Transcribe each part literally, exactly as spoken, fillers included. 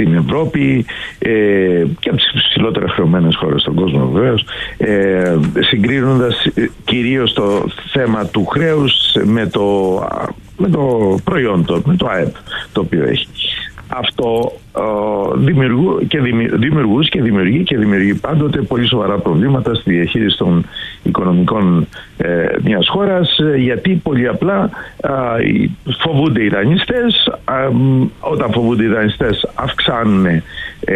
στην Ευρώπη ε, και από τις ψηλότερα χρεωμένες χώρες στον κόσμο βεβαίως, ε, συγκρίνοντας κυρίως το θέμα του χρέους με το, με το προϊόν, το, με το ΑΕΠ το οποίο έχει. Αυτό ε, δημιουργού και δημιουργούς και δημιουργεί και δημιουργεί πάντοτε πολύ σοβαρά προβλήματα στη διαχείριση των οικονομικών ε, μιας χώρας, γιατί πολύ απλά ε, φοβούνται οι δανειστές. Ε, όταν φοβούνται οι δανειστές αυξάνουν ε,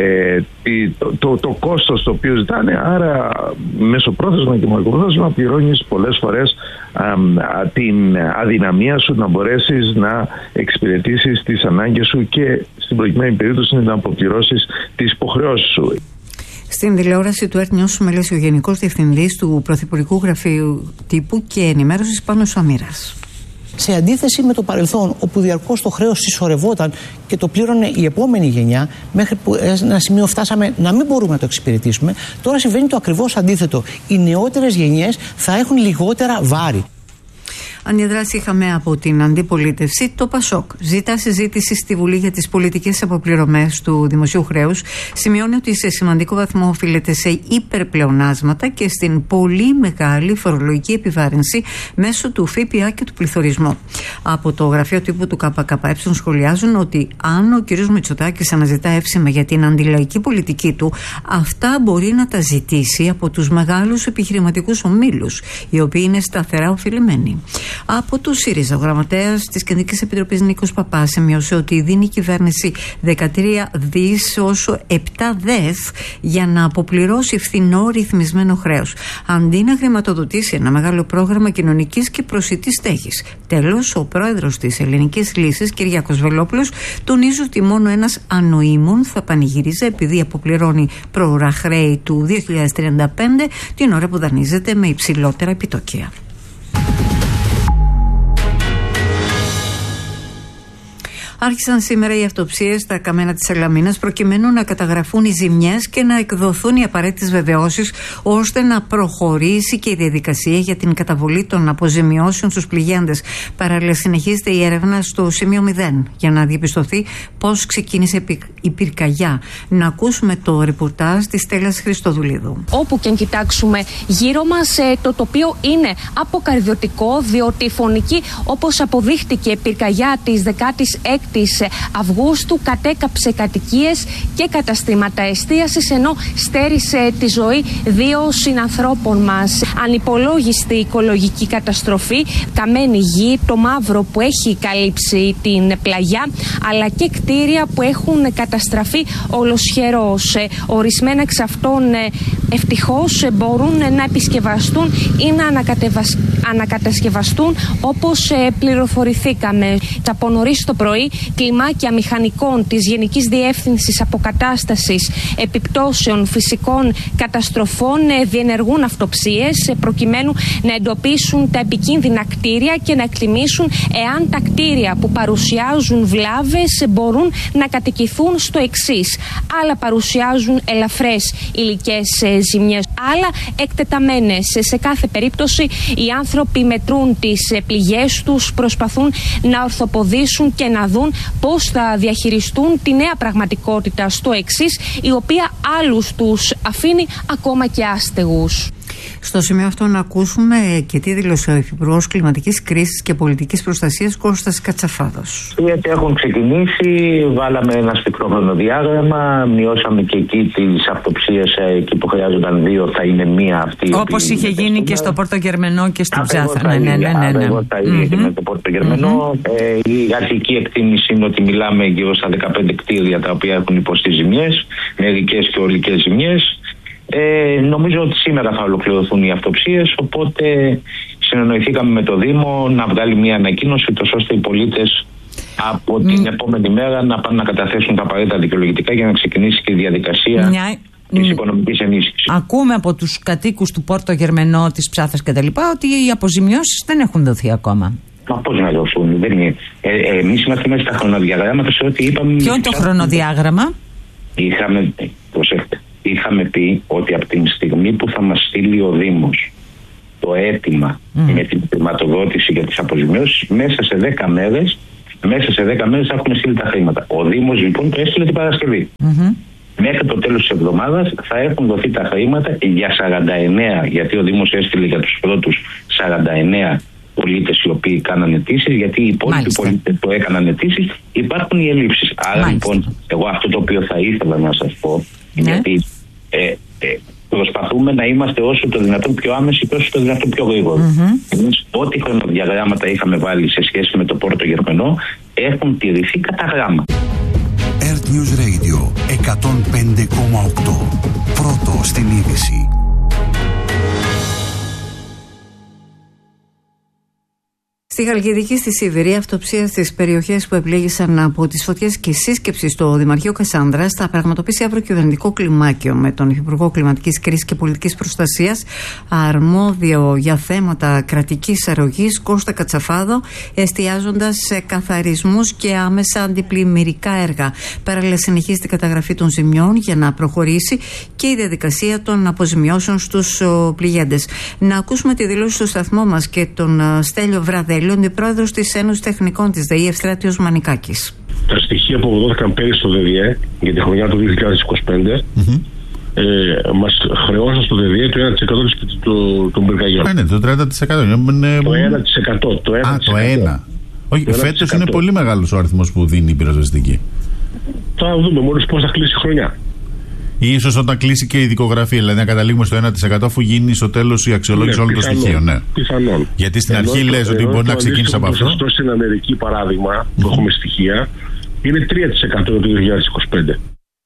το, το, το κόστος το οποίο ζητάνε, άρα μεσοπρόθεσμα και μακροπρόθεσμα πληρώνεις πολλές φορές ε, την αδυναμία σου να μπορέσεις να εξυπηρετήσεις τις ανάγκες σου και στην προκειμένη περίπτωση να αποπληρώσεις τις υποχρεώσεις σου. Στην τηλεόραση του Earth News μελέσει ο Γενικός Διευθυντής του Πρωθυπουργικού Γραφείου Τύπου και Ενημέρωσης Πάνος Αμήρας. Σε αντίθεση με το παρελθόν, όπου διαρκώς το χρέος συσσωρευόταν και το πλήρωνε η επόμενη γενιά, μέχρι που ένα σημείο φτάσαμε να μην μπορούμε να το εξυπηρετήσουμε, τώρα συμβαίνει το ακριβώς αντίθετο. Οι νεότερες γενιές θα έχουν λιγότερα βάρη. Αντιδράσει είχαμε από την αντιπολίτευση. Το ΠΑΣΟΚ ζητά συζήτηση στη Βουλή για τις πολιτικές αποπληρωμές του δημοσίου χρέους. Σημειώνει ότι σε σημαντικό βαθμό οφείλεται σε υπερπλεονάσματα και στην πολύ μεγάλη φορολογική επιβάρυνση μέσω του ΦΠΑ και του πληθωρισμού. Από το γραφείο τύπου του ΚΚΕ σχολιάζουν ότι αν ο κ. Μητσοτάκης αναζητά εύσημα για την αντιλαϊκή πολιτική του, αυτά μπορεί να τα ζητήσει από τους μεγάλους επιχειρηματικούς ομίλους, οι οποίοι είναι σταθερά οφειλημένοι. Από του ΣΥΡΙΖΑ, ο γραμματέας της Κεντρικής Επιτροπής Νίκος Παπάς σημείωσε ότι δίνει η κυβέρνηση δεκατρία δισεκατομμύρια όσο επτά δες για να αποπληρώσει φθηνό ρυθμισμένο χρέος, αντί να χρηματοδοτήσει ένα μεγάλο πρόγραμμα κοινωνικής και προσιτής στέγης. Τέλος, ο πρόεδρος της Ελληνικής Λύσης, Κυριάκος Βελόπουλος, τονίζει ότι μόνο ένας ανοήμων θα πανηγυρίζει επειδή αποπληρώνει πρόωρα χρέη του δύο χιλιάδες τριάντα πέντε την ώρα που δανείζεται με υψηλότερα επιτόκια. Άρχισαν σήμερα οι αυτοψίες στα καμένα της Σαλαμίνας προκειμένου να καταγραφούν οι ζημιές και να εκδοθούν οι απαραίτητες βεβαιώσεις ώστε να προχωρήσει και η διαδικασία για την καταβολή των αποζημιώσεων στους πληγέντες. Παράλληλα, συνεχίζεται η έρευνα στο σημείο μηδέν για να διαπιστωθεί πώς ξεκίνησε η πυρκαγιά. Να ακούσουμε το ρεπορτάζ της Στέλλας Χριστοδουλίδου. Όπου και αν κοιτάξουμε γύρω μας, το τοπίο είναι αποκαρδιωτικό, διότι η φωνική, όπως αποδείχτηκε, πυρκαγιά της δεκάτης έκτης Αυγούστου κατέκαψε κατοικίες και καταστήματα εστίασης, ενώ στέρισε τη ζωή δύο συνανθρώπων μας. Ανυπολόγιστη οικολογική καταστροφή, καμένη γη, το μαύρο που έχει καλύψει την πλαγιά, αλλά και κτίρια που έχουν καταστραφεί ολοσχερώς. Ορισμένα εξ αυτών ευτυχώς μπορούν να επισκευαστούν ή να ανακατασκευαστούν όπως πληροφορηθήκαμε. Από νωρίς το πρωί, κλιμάκια μηχανικών της Γενικής Διεύθυνσης Αποκατάστασης Επιπτώσεων Φυσικών Καταστροφών διενεργούν αυτοψίες προκειμένου να εντοπίσουν τα επικίνδυνα κτίρια και να εκτιμήσουν εάν τα κτίρια που παρουσιάζουν βλάβες μπορούν να κατοικηθούν στο εξής. Άλλα παρουσιάζουν ελαφρές υλικές ζημιές, άλλα εκτεταμένες. Σε κάθε περίπτωση οι άνθρωποι μετρούν τις πληγές τους, προσπαθούν να ορθοποδήσουν και να δουν πώς θα διαχειριστούν τη νέα πραγματικότητα στο εξής, η οποία άλλους τους αφήνει ακόμα και άστεγους. Στο σημείο αυτό να ακούσουμε και τι δήλωσε ο Υφυπουργός Κλιματικής Κρίσης και Πολιτικής Προστασίας Κώστας Κατσαφάδος. Γιατί έχουν ξεκινήσει, βάλαμε ένα σφιχτό χρονοδιάγραμμα, μειώσαμε και εκεί τις αυτοψίες, εκεί που χρειάζονταν δύο θα είναι μία αυτή. Όπως είχε γίνει και στο Πόρτο Γερμενό και στην Ψάθα. Ναι, ναι, ναι. Ακριβώς τα ίδια και με το Πόρτο Γερμενό. Ε, η αρχική εκτίμηση είναι ότι μιλάμε γύρω στα δεκαπέντε κτίρια τα οποία έχουν υποστεί ζημιές, μερικές και ολικές ζημιές. Ε, νομίζω ότι σήμερα θα ολοκληρωθούν οι αυτοψίες, οπότε συνεννοηθήκαμε με το Δήμο να βγάλει μια ανακοίνωση τόσο ώστε οι πολίτες από την mm. επόμενη μέρα να πάνε να καταθέσουν τα απαραίτητα δικαιολογητικά για να ξεκινήσει και η διαδικασία yeah. της οικονομικής ενίσχυσης. Ακούμε από τους κατοίκους του Πόρτο Γερμενό, της Ψάθας κτλ. Ότι οι αποζημιώσεις δεν έχουν δοθεί ακόμα. Μα πώς να δοθούν, δεν είναι. Ε, ε, εμείς είμαστε μέσα στα χρονοδιαγράμματα σε ό,τι είπαμε. Ποιο είναι το χρονοδιάγραμμα? Είχαμε, προσέχτε. Είχαμε πει ότι από την στιγμή που θα μας στείλει ο Δήμος το αίτημα mm. με την χρηματοδότηση για τις αποζημιώσεις, μέσα σε δέκα μέρες Μέσα σε δέκα μέρες θα έχουμε στείλει τα χρήματα. Ο Δήμος λοιπόν το έστειλε την Παρασκευή. Mm-hmm. Μέχρι το τέλος της εβδομάδας θα έχουν δοθεί τα χρήματα για σαράντα εννέα, γιατί ο Δήμος έστειλε για τους πρώτους σαράντα εννέα πολίτες οι οποίοι κάνανε αιτήσεις, γιατί οι υπόλοιποι πολίτες που έκαναν αιτήσεις υπάρχουν οι ελλείψεις. Άρα Μάλιστα. λοιπόν, εγώ αυτό το οποίο θα ήθελα να σας πω, ναι. γιατί ε, ε, προσπαθούμε να είμαστε όσο το δυνατόν πιο άμεση και όσο το δυνατόν πιο γρήγορο. Mm-hmm. Εμείς ό,τι χρονοδιαγράμματα είχαμε βάλει σε σχέση με το Πόρτο Γερμενό έχουν τηρηθεί κατά γράμμα. Earth News Radio εκατόν πέντε κόμμα οκτώ. Πρώτο στην είδηση. Στη Χαλκιδική, στη Σιβηρία, αυτοψία στις περιοχές που επλήγησαν από τις φωτιές και σύσκεψη στο Δημαρχείο Κασάνδρας θα πραγματοποιήσει αύριο κυβερνητικό κλιμάκιο με τον Υπουργό Κλιματικής Κρίσης και Πολιτικής Προστασίας, αρμόδιο για θέματα κρατικής αρρωγής, Κώστα Κατσαφάδο, εστιάζοντας σε καθαρισμούς και άμεσα αντιπλημμυρικά έργα. Παράλληλα, συνεχίζεται η καταγραφή των ζημιών για να προχωρήσει και η διαδικασία των αποζημιώσεων στους πληγέντες. Να ακούσουμε τη δηλώση στο σταθμό μας και τον Στέλιο Βραδέλη, αντιπρόεδρος της Ένωσης Τεχνικών της ΔΕΗ, Ευστράτιος Μανικάκης. Τα στοιχεία που αποδόθηκαν πέρυσι στο ΔΕΔΙΕ για τη χρονιά του δύο χιλιάδες είκοσι πέντε mm-hmm. ε, μας χρεώσαν στο ΔΕΔΙΕ το ένα τοις εκατό των πυρκαγιών. Ναι, το τριάντα τοις εκατό. Είναι... Το ένα τοις εκατό. Το ένα Α, το ένα. Όχι, φέτος είναι πολύ μεγάλος ο αριθμός που δίνει η πυροσβεστική. Θα δούμε μόλις πώς θα κλείσει η χρονιά. Ή ίσως όταν κλείσει και η δικογραφία, δηλαδή να καταλήγουμε στο ένα τοις εκατό αφού γίνει στο τέλος η αξιολόγηση ναι, όλων των στοιχείων. Ναι. Πιθανόν. Γιατί στην ενώ αρχή το, λες ότι μπορεί να ξεκίνησε από αυτό. Αυτό στην Αμερική, παράδειγμα, που mm-hmm. έχουμε στοιχεία, είναι τρία τοις εκατό το δύο χιλιάδες είκοσι πέντε.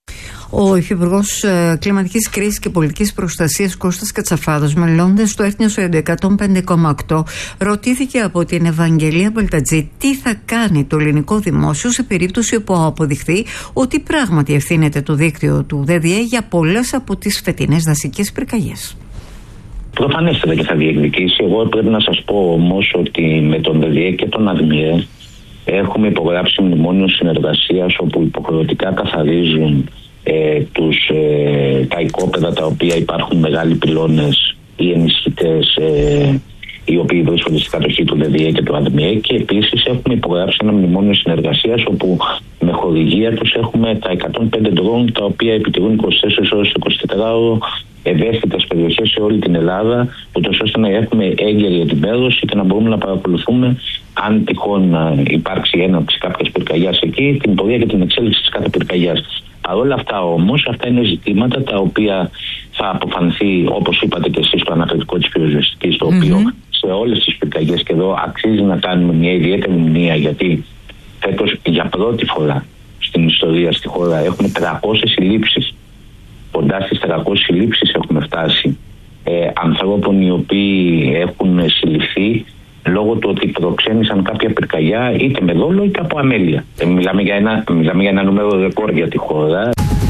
Ο Υφυπουργός Κλιματικής Κρίσης και Πολιτικής Προστασίας Κώστας Κατσαφάδος, μιλώντας στο Earth News Radio εκατόν πέντε κόμμα οκτώ, ρωτήθηκε από την Ευαγγελία Μπαλτατζή τι θα κάνει το ελληνικό δημόσιο σε περίπτωση που αποδειχθεί ότι πράγματι ευθύνεται το δίκτυο του ΔΕΔΙΕ για πολλές από τις φετινές δασικές πυρκαγιές. Προφανέστατα και θα διεκδικήσει. Εγώ πρέπει να σας πω όμως ότι με τον ΔΕΔΙΕ και τον ΑΔΜΙΕ έχουμε υπογράψει μνημόνιο συνεργασίας όπου υποχρεωτικά καθαρίζουν Ε, τους, ε, τα οικόπεδα τα οποία υπάρχουν μεγάλοι πυλώνες ή ενισχυτές ε, οι οποίοι βρίσκονται στην κατοχή του ΔΕΔΙΕ και του ΑΔΜΙΕ, και επίσης έχουμε υπογράψει ένα μνημόνιο συνεργασίας όπου με χορηγία τους έχουμε τα εκατόν πέντε ντρόουν τα οποία επιτηρούν είκοσι τέσσερις ώρες εικοσιτετράωρο ευαίσθητες περιοχές σε όλη την Ελλάδα, ούτως ώστε να έχουμε έγκαιρη ενημέρωση και να μπορούμε να παρακολουθούμε αν τυχόν υπάρξει έναρξη κάποιας πυρκαγιάς εκεί, την πορεία και την εξέλιξη της κάθε πυρκαγιάς. Παρ' όλα αυτά όμως, αυτά είναι ζητήματα τα οποία θα αποφανθεί, όπως είπατε και εσείς, το ανακριτικό της πυροσβεστικής, το mm-hmm. οποίο σε όλες τις πυρκαγιές, και εδώ αξίζει να κάνουμε μια ιδιαίτερη μνήμα, γιατί φέτος για πρώτη φορά στην ιστορία στη χώρα έχουμε τριακόσιες συλλήψεις. Κοντά στις τριακόσιες συλλήψεις έχουμε φτάσει ε, ανθρώπων οι οποίοι έχουν συλληφθεί λόγω του ότι προξένησαν κάποια πυρκαγιά είτε με δόλο είτε από αμέλεια. Ε, μιλάμε, για ένα, μιλάμε για ένα νούμερο ρεκόρ για τη χώρα.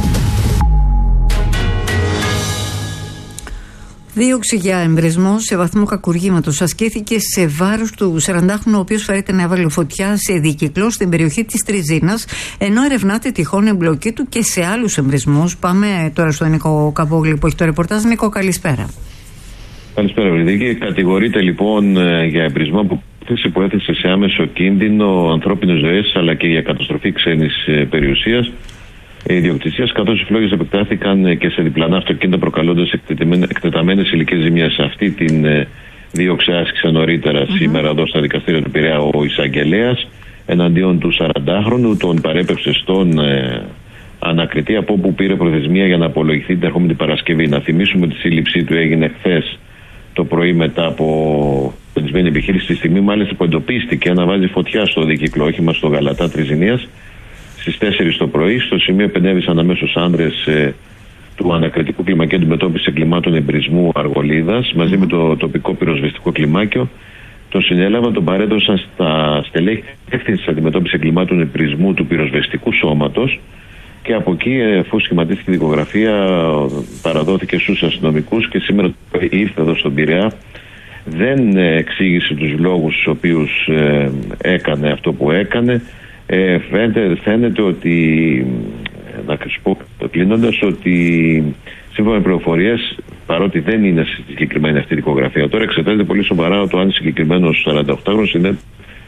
Δίωξη για εμπρισμό σε βαθμό κακουργήματος ασκήθηκε σε βάρος του σαραντάχρονου, ο οποίος φέρεται να έβαλε φωτιά σε δικυκλό στην περιοχή της Τριζίνας, ενώ ερευνάται τυχόν εμπλοκή του και σε άλλους εμπρισμούς. Πάμε τώρα στον Νίκο Καπόγλη που έχει το ρεπορτάζ. Νίκο, καλησπέρα. Καλησπέρα, Βρυδίκη. Κατηγορείται λοιπόν για εμπρισμό που που έθεσε σε άμεσο κίνδυνο ανθρώπινες ζωές αλλά και για καταστροφή ξένης περιουσίας, ιδιοκτησίας, καθώς οι φλόγες επεκτάθηκαν και σε διπλανά αυτοκίνητα, προκαλώντας εκτεταμένες υλικές ζημιές. Αυτή την δίωξη άσκησε νωρίτερα mm-hmm. σήμερα εδώ στα δικαστήρια του Πειραιά ο εισαγγελέας εναντίον του σαραντάχρονου, τον παρέπευσε στον ε, ανακριτή, από όπου πήρε προθεσμία για να απολογηθεί την ερχόμενη Παρασκευή. Να θυμίσουμε ότι η σύλληψή του έγινε χθες το πρωί μετά από πεντισμένη επιχείρηση, στη στιγμή μάλιστα που εντοπίστηκε να βάζει φωτιά στο δίκυκλο όχημα στο Γαλατά Τριζηνίας στις τέσσερις το πρωί. Στο σημείο επενέβησαν αμέσως άνδρες ε, του ανακριτικού κλιμακίου αντιμετώπισης εγκλημάτων εμπρισμού Αργολίδας μαζί με το τοπικό πυροσβεστικό κλιμάκιο. Τον συνέλαβαν, τον παρέδωσαν στα στελέχη ευθύνης αντιμετώπισης εγκλημάτων εμπρισμού του πυροσβεστικού σώματος και από εκεί, αφού σχηματίστηκε η δικογραφία, παραδόθηκε στους αστυνομικούς και σήμερα ήρθε εδώ στον Πειραιά. Δεν εξήγησε τους λόγους στους οποίους ε, έκανε αυτό που έκανε. Ε, φαίνεται, φαίνεται ότι, να σου πω κλείνοντας, ότι σύμφωνα με πληροφορίες, παρότι δεν είναι συγκεκριμένη αυτή η δικογραφία, τώρα εξετάζεται πολύ σοβαρά το αν συγκεκριμένος σαρανταοκτάχρονος είναι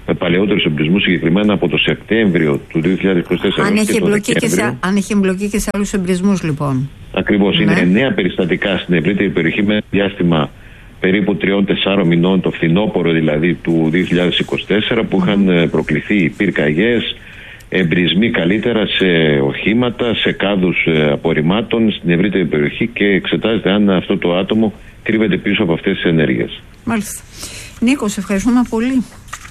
παλαιότερους εμπρισμούς, συγκεκριμένα από το Σεπτέμβριο του δύο χιλιάδες είκοσι τέσσερα. Αν έχει εμπλοκή και, σε, αν έχει εμπλοκή και σε άλλους εμπρισμούς, λοιπόν. Ακριβώς. Ναι. Είναι εννέα περιστατικά στην ευρύτερη περιοχή με διάστημα περίπου τριών τεσσάρων μηνών, το φθινόπωρο δηλαδή του δύο χιλιάδες είκοσι τέσσερα, που είχαν προκληθεί πυρκαγιές, εμπρισμοί καλύτερα σε οχήματα, σε κάδους απορριμμάτων στην ευρύτερη περιοχή, και εξετάζεται αν αυτό το άτομο κρύβεται πίσω από αυτές τις ενέργειες. Μάλιστα. Νίκο, σε ευχαριστούμε πολύ.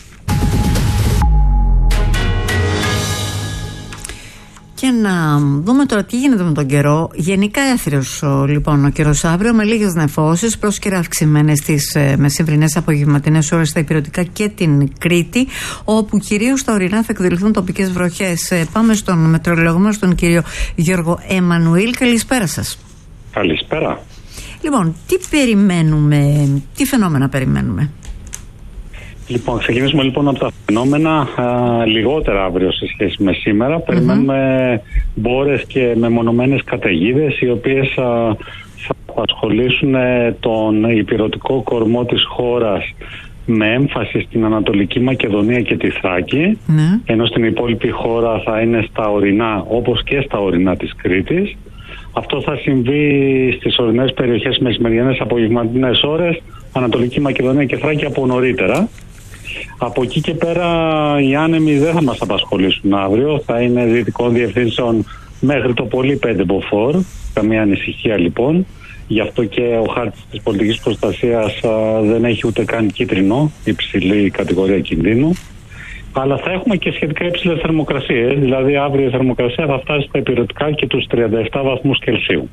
Και να δούμε τώρα τι γίνεται με τον καιρό. Γενικά έθριος λοιπόν ο καιρός αύριο, με λίγες νεφώσεις, πρόσκαιρα αυξημένες στις ε, μεσημβρινές απογευματινές ώρες στα ηπειρωτικά και την Κρήτη, όπου κυρίως στα ορεινά θα εκδηλωθούν τοπικές βροχές. Ε, πάμε στον μετρολογό μας, τον κύριο Γιώργο Εμμανουήλ. Καλησπέρα σας. Καλησπέρα. Λοιπόν, τι περιμένουμε, τι φαινόμενα περιμένουμε? Λοιπόν, ξεκινήσουμε λοιπόν από τα φαινόμενα. Α, λιγότερα αύριο σε σχέση με σήμερα. Mm-hmm. Περιμένουμε μπόρες και μεμονωμένες καταιγίδες, οι οποίες α, θα απασχολήσουν τον ηπειρωτικό κορμό της χώρας, με έμφαση στην Ανατολική Μακεδονία και τη Θράκη, mm-hmm. ενώ στην υπόλοιπη χώρα θα είναι στα ορεινά, όπως και στα ορεινά της Κρήτης. Αυτό θα συμβεί στις ορεινές περιοχές μεσημεριανές απογευματινές ώρες, Ανατολική Μακεδονία και Θράκη από νωρίτερα. Από εκεί και πέρα οι άνεμοι δεν θα μας απασχολήσουν αύριο, θα είναι δυτικών διευθύνσεων μέχρι το πολύ πέντε μποφόρ, καμία ανησυχία λοιπόν. Γι' αυτό και ο χάρτης της πολιτικής προστασίας α, δεν έχει ούτε καν κίτρινο, υψηλή κατηγορία κινδύνου. Αλλά θα έχουμε και σχετικά υψηλές θερμοκρασίες, δηλαδή αύριο η θερμοκρασία θα φτάσει στα ηπειρωτικά και τους τριάντα επτά βαθμούς Κελσίου.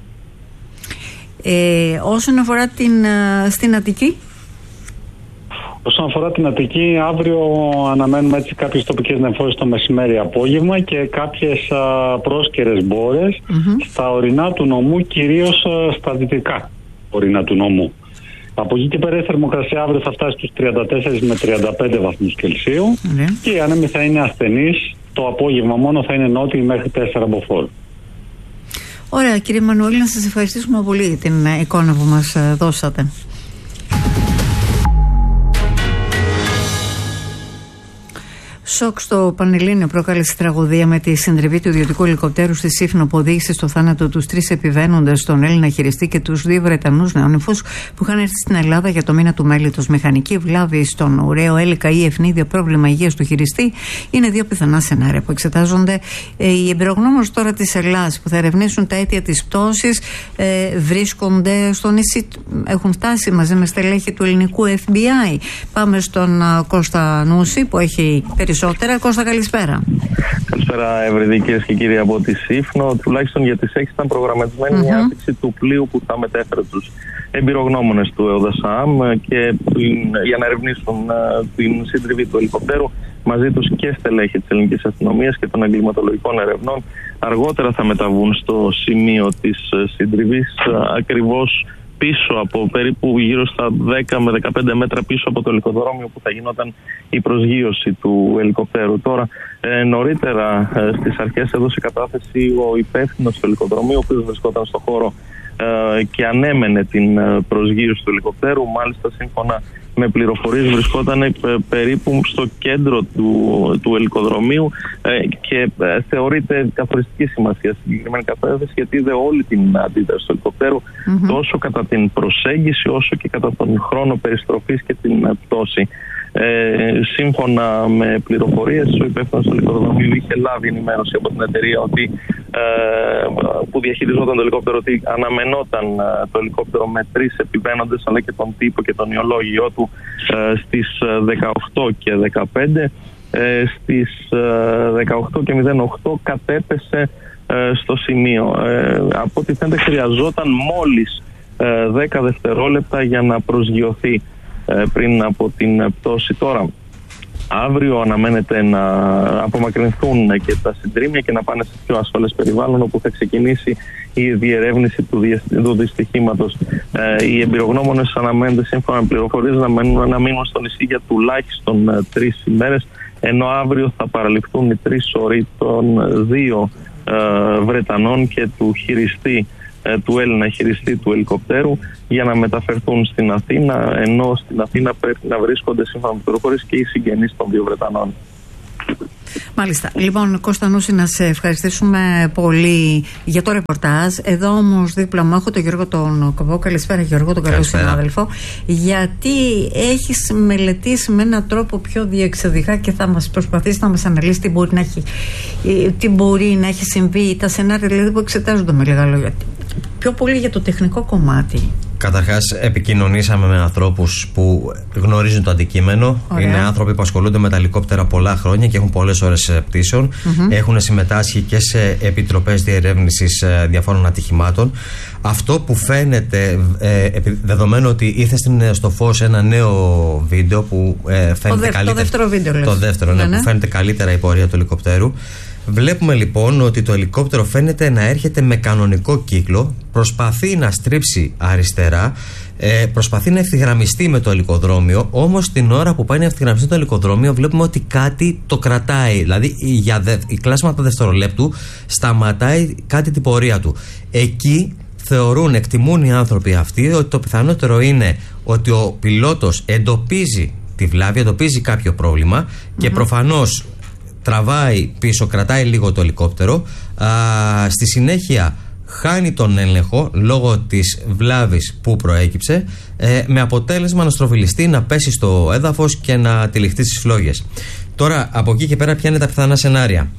Ε, όσον αφορά την, στην Αττική? Όσον αφορά την Αττική, αύριο αναμένουμε έτσι κάποιες τοπικές νεφώσεις το μεσημέρι απόγευμα και κάποιες α, πρόσκαιρες μπόρες mm-hmm. στα ορεινά του νομού, κυρίως α, στα δυτικά ορεινά του νομού. Από εκεί και πέρα η θερμοκρασία αύριο θα φτάσει στους τριάντα τέσσερα με τριάντα πέντε βαθμούς Κελσίου mm-hmm. και οι άνεμοι θα είναι ασθενείς, το απόγευμα μόνο θα είναι νότιοι μέχρι τέσσερα μποφόρ. Ωραία, κύριε Μανουήλ, να σας ευχαριστήσουμε πολύ για την εικόνα που μας δώσατε. Σοκ στο Πανελλήνιο προκάλεσε τραγωδία με τη συντριβή του ιδιωτικού ελικοπτέρου στη Σύφνο, που οδήγησε στο θάνατο τους τρεις επιβαίνοντες, τον Έλληνα χειριστή και τους δύο Βρετανούς νεόνυφους που είχαν έρθει στην Ελλάδα για το μήνα του μέλιτος. Μηχανική βλάβη στον ουραίο, έλικα ή ευνίδιο πρόβλημα υγείας του χειριστή είναι δύο πιθανά σενάρια που εξετάζονται. Οι εμπειρογνώμονες τώρα της Ελλάδας που θα ερευνήσουν τα αίτια της πτώσης ε, βρίσκονται στο νησί, έχουν φτάσει μαζί με στελέχη του ελληνικού εφ μπι άι. Πάμε στον uh, Κώστα Νούση που έχει περισσότερο. Κώστα, καλησπέρα. Καλησπέρα, Ευρυδή, κυρίες και κύριοι από τη Σύφνο. Τουλάχιστον για τις έξι ήταν προγραμματισμένη mm-hmm. η άφηξη του πλοίου που θα μετέφερε τους εμπειρογνώμονες του ΕΟΔΑΣΑΜ και για να ερευνήσουν uh, την συντριβή του ελικοπτέρου. Μαζί τους και στελέχη της ελληνικής αστυνομίας και των εγκληματολογικών ερευνών. Αργότερα θα μεταβούν στο σημείο της συντριβής, uh, ακριβώς πίσω από περίπου γύρω στα δέκα με δεκαπέντε μέτρα πίσω από το ελικοδρόμιο που θα γινόταν η προσγείωση του ελικοπτέρου. Τώρα, ε, νωρίτερα ε, στις αρχές έδωσε κατάθεση ο υπεύθυνος του ελικοδρομίου, ο οποίος βρισκόταν στο χώρο ε, και ανέμενε την προσγείωση του ελικοπτέρου. Μάλιστα, σύμφωνα με πληροφορίες, βρισκόταν ε, περίπου στο κέντρο του, του ελικοδρομίου ε, και ε, θεωρείται καθοριστική σημασία στην συγκεκριμένη κατάσταση, γιατί είδε όλη την αντίδραση του ελικοπτέρου mm-hmm. τόσο κατά την προσέγγιση όσο και κατά τον χρόνο περιστροφής και την ε, πτώση. Ε, σύμφωνα με πληροφορίες, ο υπεύθυνος του ελικοδρομίου είχε λάβει ενημέρωση από την εταιρεία ότι, ε, που διαχειριζόταν το ελικόπτερο, ότι αναμενόταν ε, το ελικόπτερο με τρεις επιβαίνοντες αλλά και τον τύπο και τον ιολόγιο του ε, στις δεκαοκτώ και δεκαπέντε. Ε, στις ε, δεκαοκτώ και μηδέν οκτώ κατέπεσε ε, στο σημείο. Ε, από ό,τι φαίνεται χρειαζόταν μόλις ε, δέκα δευτερόλεπτα για να προσγειωθεί πριν από την πτώση. Τώρα, αύριο αναμένεται να απομακρυνθούν και τα συντρίμμια και να πάνε σε πιο ασφαλές περιβάλλον, όπου θα ξεκινήσει η διερεύνηση του, του δυστυχήματος. Ε, οι εμπειρογνώμονες αναμένεται, σύμφωνα με πληροφορίες, να μείνουν, να μείνουν στο νησί για τουλάχιστον ε, τρεις ημέρες, ενώ αύριο θα παραληφθούν οι τρεις οροί των δύο ε, Βρετανών και του χειριστή ε, του Έλληνα χειριστή του ελικοπτέρου για να μεταφερθούν στην Αθήνα, ενώ στην Αθήνα πρέπει να βρίσκονται σύμφωνα με τις πληροφορίες και οι συγγενείς των δύο Βρετανών. Μάλιστα. Λοιπόν, Κώστα Νούση, να σε ευχαριστήσουμε πολύ για το ρεπορτάζ. Εδώ όμως δίπλα μου έχω τον Γιώργο τον Κοβό. Καλησπέρα, Γιώργο, τον καλό συνάδελφο. Γιατί έχεις μελετήσει με έναν τρόπο πιο διεξοδικά και θα μας προσπαθήσει να μας αναλύσει τι μπορεί να έχει, τι μπορεί να έχει συμβεί, τα σενάρια δηλαδή που εξετάζονται με λίγα λόγια. Πιο πολύ για το τεχνικό κομμάτι. Καταρχάς, επικοινωνήσαμε με ανθρώπους που γνωρίζουν το αντικείμενο. Ωραία. Είναι άνθρωποι που ασχολούνται με τα ελικόπτερα πολλά χρόνια και έχουν πολλές ώρες πτήσεων. Mm-hmm. Έχουν συμμετάσχει και σε επιτροπές διερεύνησης διαφόρων ατυχημάτων. Αυτό που φαίνεται, ε, δεδομένου ότι ήρθε στο φως ένα νέο βίντεο που ε, φαίνεται το δε, καλύτερα. Το δεύτερο βίντεο, λες. Το δεύτερο, ναι, ναι, ναι. Που φαίνεται καλύτερα η πορεία του ελικοπτέρου. Βλέπουμε λοιπόν ότι το ελικόπτερο φαίνεται να έρχεται με κανονικό κύκλο, προσπαθεί να στρίψει αριστερά, ε, προσπαθεί να ευθυγραμμιστεί με το ελικοδρόμιο, όμως την ώρα που πάει να ευθυγραμμιστεί το ελικοδρόμιο βλέπουμε ότι κάτι το κρατάει, δηλαδή για δε, η κλάσματα δευτερολέπτου σταματάει κάτι την πορεία του. Εκεί θεωρούν, εκτιμούν οι άνθρωποι αυτοί ότι το πιθανότερο είναι ότι ο πιλότος εντοπίζει τη βλάβη, εντοπίζει κάποιο πρόβλημα και mm-hmm. προφανώς τραβάει πίσω, κρατάει λίγο το ελικόπτερο, α, στη συνέχεια χάνει τον έλεγχο λόγω της βλάβης που προέκυψε, ε, με αποτέλεσμα να στροβιλιστεί, να πέσει στο έδαφος και να τυλιχτεί στις φλόγες. Τώρα από εκεί και πέρα ποια είναι τα πιθανά σενάρια?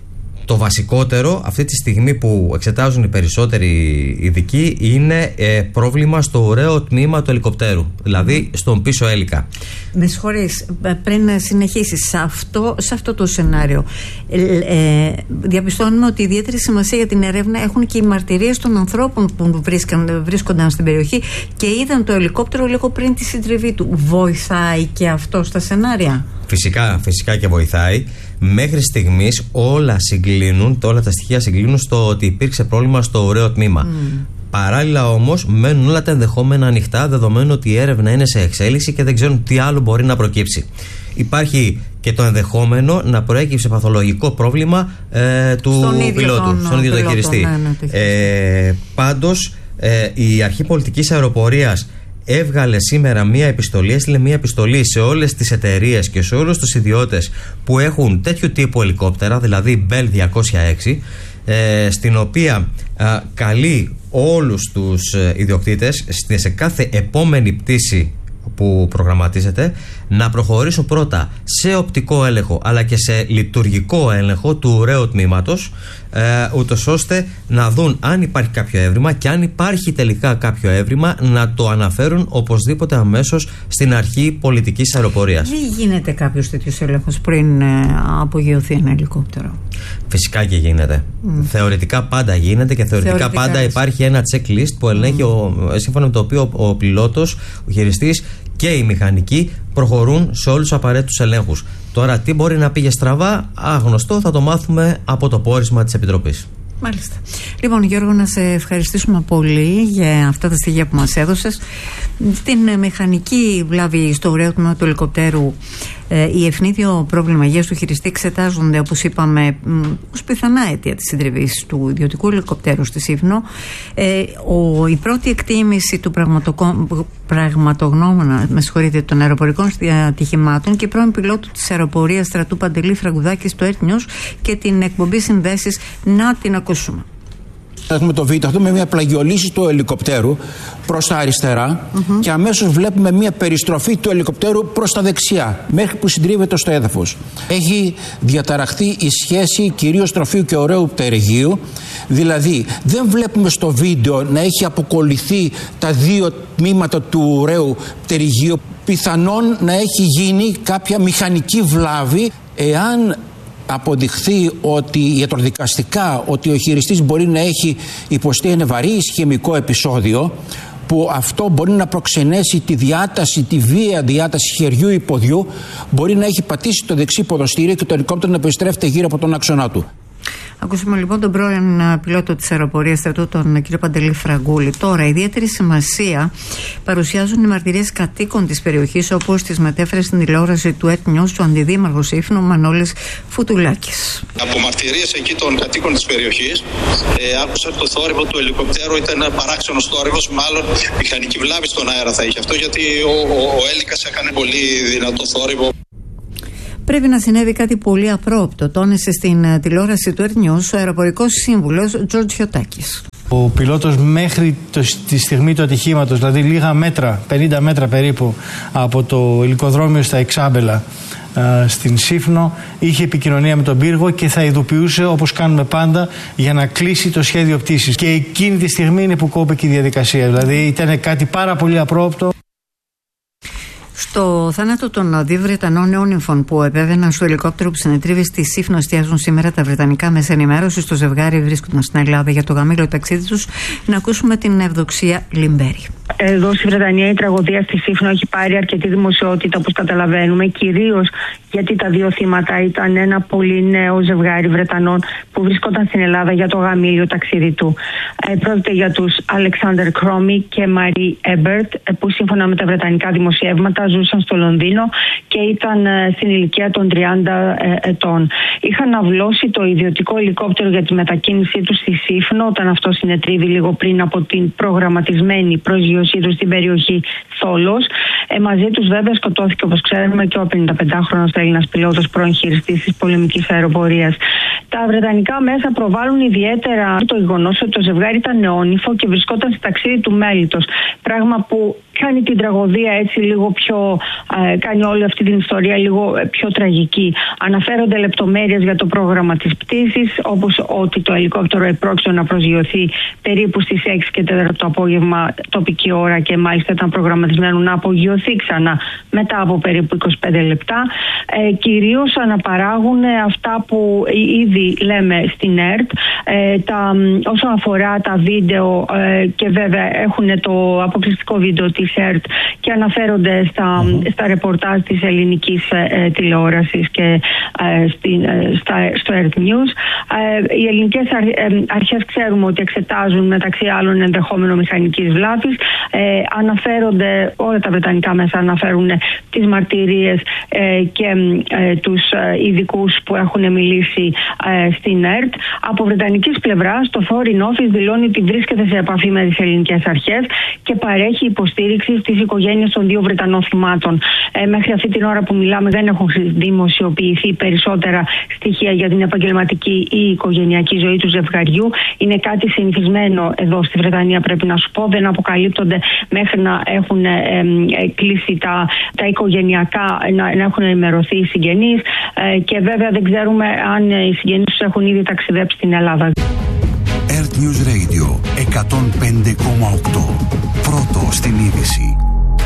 Το βασικότερο αυτή τη στιγμή που εξετάζουν οι περισσότεροι ειδικοί είναι ε, πρόβλημα στο ωραίο τμήμα του ελικοπτέρου, δηλαδή στον πίσω έλικα. Με συγχωρείς, πριν συνεχίσεις σε αυτό, σε αυτό το σενάριο, ε, ε, διαπιστώνουμε ότι ιδιαίτερη σημασία για την ερεύνα έχουν και οι μαρτυρίες των ανθρώπων που βρίσκαν, βρίσκονταν στην περιοχή και είδαν το ελικόπτερο λίγο πριν τη συντριβή του. Βοηθάει και αυτό στα σενάρια? Φυσικά, φυσικά και βοηθάει. Μέχρι στιγμής όλα συγκλίνουν, όλα τα στοιχεία συγκλίνουν στο ότι υπήρξε πρόβλημα στο ωραίο τμήμα. Mm. Παράλληλα όμως μένουν όλα τα ενδεχόμενα ανοιχτά, δεδομένου ότι η έρευνα είναι σε εξέλιξη και δεν ξέρουν τι άλλο μπορεί να προκύψει. Υπάρχει και το ενδεχόμενο να προέκυψε παθολογικό πρόβλημα ε, του πιλότου, στον ίδιο τον χειριστή. Ναι, ναι, ε, πάντως ε, η Αρχή Πολιτικής Αεροπορίας έβγαλε σήμερα μία επιστολή, έστειλε μία επιστολή σε όλες τις εταιρείες και σε όλους τους ιδιώτες που έχουν τέτοιου τύπου ελικόπτερα, δηλαδή Bell διακόσια έξι, ε, στην οποία α, καλεί όλους τους ε, ιδιοκτήτες σε κάθε επόμενη πτήση που προγραμματίζεται να προχωρήσουν πρώτα σε οπτικό έλεγχο αλλά και σε λειτουργικό έλεγχο του ωραίου τμήματος, ε, ούτως ώστε να δουν αν υπάρχει κάποιο έβριμα και αν υπάρχει τελικά κάποιο έβριμα να το αναφέρουν οπωσδήποτε αμέσως στην Αρχή Πολιτικής Αεροπορίας. Δεν γίνεται κάποιος τέτοιος έλεγχος πριν ε, απογειωθεί ένα ελικόπτερο? Φυσικά και γίνεται. Mm. Θεωρητικά πάντα γίνεται και θεωρητικά, θεωρητικά πάντα έτσι. Υπάρχει ένα checklist που ελέγχει mm. ο, σύμφωνα με το οποίο ο, ο πιλότος, ο χειριστής και οι μηχανικοί προχωρούν σε όλους τους απαραίτητους ελέγχους. Τώρα τι μπορεί να πήγε στραβά, άγνωστο, θα το μάθουμε από το πόρισμα της Επιτροπής. Μάλιστα. Λοιπόν, Γιώργο, να σε ευχαριστήσουμε πολύ για αυτά τα στοιχεία που μας έδωσες. Την μηχανική βλάβη στο ωραίο τμήμα του ελικοπτέρου, ε, η ευνίδιο πρόβλημα υγείας του χειριστή εξετάζονται, όπως είπαμε, ως πιθανά αίτια της συντριβής του ιδιωτικού ελικοπτέρου στη Σύφνο. Ε, ο, η πρώτη εκτίμηση του πραγματογνώμονα, με συγχωρείτε, των αεροπορικών ατυχημάτων και πρώην πιλότου της αεροπορίας στρατού Παντελή Φραγκουδάκη στο Earth News και την εκπομπή Συνδέσεις, να την ακούσουμε. Έχουμε το βίντεο αυτό με μια πλαγιολύση του ελικοπτέρου προς τα αριστερά mm-hmm. και αμέσως βλέπουμε μια περιστροφή του ελικοπτέρου προς τα δεξιά μέχρι που συντρίβεται στο έδαφος. Έχει διαταραχθεί η σχέση κυρίως τροφίου και ωραίου πτερυγίου, δηλαδή δεν βλέπουμε στο βίντεο να έχει αποκολληθεί τα δύο τμήματα του ωραίου πτερυγίου. Πιθανόν να έχει γίνει κάποια μηχανική βλάβη εάν αποδειχθεί ότι ιατροδικαστικά ότι ο χειριστής μπορεί να έχει υποστεί ένα βαρύ ισχυμικό επεισόδιο, που αυτό μπορεί να προξενέσει τη διάταση, τη βία διάταση χεριού ή ποδιού, μπορεί να έχει πατήσει το δεξί ποδοστήριο και το ελικόπτερο να περιστρέφεται γύρω από τον άξονά του. Ακούσαμε λοιπόν τον πρώην πιλότο της αεροπορίας στρατού, τον κύριο Παντελή Φραγκούλη. Τώρα, ιδιαίτερη σημασία παρουσιάζουν οι μαρτυρίες κατοίκων της περιοχής, όπως τις μετέφερε στην τηλεόραση του Earth News του αντιδήμαρχος Σύφνου Μανώλης Φουτουλάκης. Από μαρτυρίες εκεί των κατοίκων της περιοχής, ε, άκουσα το θόρυβο του ελικοπτέρου ήταν ένα παράξενος θόρυβος, μάλλον μηχανική βλάβη στον αέρα θα είχε αυτό, γιατί ο, ο, ο Έλικας έκανε πολύ δυνατό θόρυβο. Πρέπει να συνέβη κάτι πολύ απρόοπτο, τόνισε στην τηλεόραση του Earth News ο αεροπορικός σύμβουλος Τζορτζ Χιωτάκης. Ο πιλότος μέχρι το, τη στιγμή του ατυχήματος, δηλαδή λίγα μέτρα, πενήντα μέτρα περίπου από το ελικοδρόμιο στα Εξάμπελα α, στην Σύφνο, είχε επικοινωνία με τον πύργο και θα ειδοποιούσε, όπως κάνουμε πάντα, για να κλείσει το σχέδιο πτήσης. Και εκείνη τη στιγμή είναι που κόπηκε η διαδικασία. Δηλαδή ήταν κάτι πάρα πολύ απρόοπτο. Στο θάνατο των δύο Βρετανών νεόνυμφων που επέβαιναν στο ελικόπτερο που συνετρίβει στη Σύφνο, εστιάζουν σήμερα τα βρετανικά μέσα ενημέρωση. Στο ζευγάρι βρίσκονταν στην Ελλάδα για το γαμήλο ταξίδι τους. Να ακούσουμε την Ευδοξία Λιμπέρη. Εδώ στη Βρετανία η τραγωδία στη Σύφνο έχει πάρει αρκετή δημοσιότητα, όπως καταλαβαίνουμε, κυρίως γιατί τα δύο θύματα ήταν ένα πολύ νέο ζευγάρι Βρετανών που βρισκόταν στην Ελλάδα για το γαμήλιο ταξίδι του. Ε, πρόκειται για τους Αλεξάνδερ Κρόμι και Μαρί Έμπερτ, που σύμφωνα με τα βρετανικά δημοσιεύματα ζούσαν στο Λονδίνο και ήταν ε, στην ηλικία των τριάντα ε, ετών. Είχαν αυλώσει το ιδιωτικό ελικόπτερο για τη μετακίνησή του στη Σύφνο όταν αυτό συνετρίβει λίγο πριν από την προγραμματισμένη προσγείωσή του στην περιοχή Θόλος. Ε, μαζί τους βέβαια σκοτώθηκε, όπως ξέρουμε, και ο πενηνταπεντάχρονος Έλληνας πιλότος, πρώην χειριστής της πολεμικής αεροπορίας. Τα βρετανικά μέσα προβάλλουν ιδιαίτερα το γεγονός ότι το ζευγάρι ήταν νεόνυμφο και βρισκόταν στη ταξίδι του μέλιτος. Πράγμα που κάνει την τραγωδία έτσι λίγο πιο, ε, κάνει όλη αυτή την ιστορία λίγο πιο τραγική. Αναφέρονται λεπτομέρειες για το πρόγραμμα της πτήσης, όπως ότι το ελικόπτερο επρόκειτο να προσγειωθεί περίπου στις έξι και τέσσερα το απόγευμα τοπική ώρα και μάλιστα ήταν προγραμματισμένο να απογειωθεί ξανά μετά από περίπου είκοσι πέντε λεπτά. Ε, κυρίως αναπαράγουν αυτά που ήδη λέμε στην ΕΡΤ, ε, τα, όσον αφορά τα βίντεο ε, και βέβαια έχουν το αποκλειστικό βίντεο της ΕΡΤ και αναφέρονται στα, mm-hmm. στα ρεπορτάζ της ελληνικής ε, τηλεόρασης και ε, στην, ε, στα, στο ΕΡΤ News. Ε, οι ελληνικές αρ, ε, αρχές ξέρουμε ότι εξετάζουν μεταξύ άλλων ενδεχόμενο μηχανικής βλάβης. Ε, αναφέρονται, όλα τα βρετανικά μέσα αναφέρουν τις μαρτυρίες ε, και ε, τους ειδικούς που έχουν μιλήσει ε, στην ΕΡΤ. Από βρετανικής πλευράς, το Foreign Office δηλώνει ότι βρίσκεται σε επαφή με τις ελληνικές αρχές και παρέχει υποστήριξη στις οικογένειες των δύο Βρετανών θυμάτων. Ε, μέχρι αυτή την ώρα που μιλάμε δεν έχουν δημοσιοποιηθεί περισσότερα στοιχεία για την επαγγελματική ή οικογενειακή ζωή του ζευγαριού. Είναι κάτι συνηθισμένο εδώ στη Βρετανία, πρέπει να σου πω. Δεν αποκαλύπτονται μέχρι να έχουν ε, ε, κλείσει τα, τα οικογενειακά, να, να έχουν ενημερωθεί οι συγγενείς ε, και βέβαια δεν ξέρουμε αν οι συγγενείς τους έχουν ήδη ταξιδέψει στην Ελλάδα. Earth News Radio εκατόν πέντε κόμμα οκτώ. Πρώτο στην είδηση.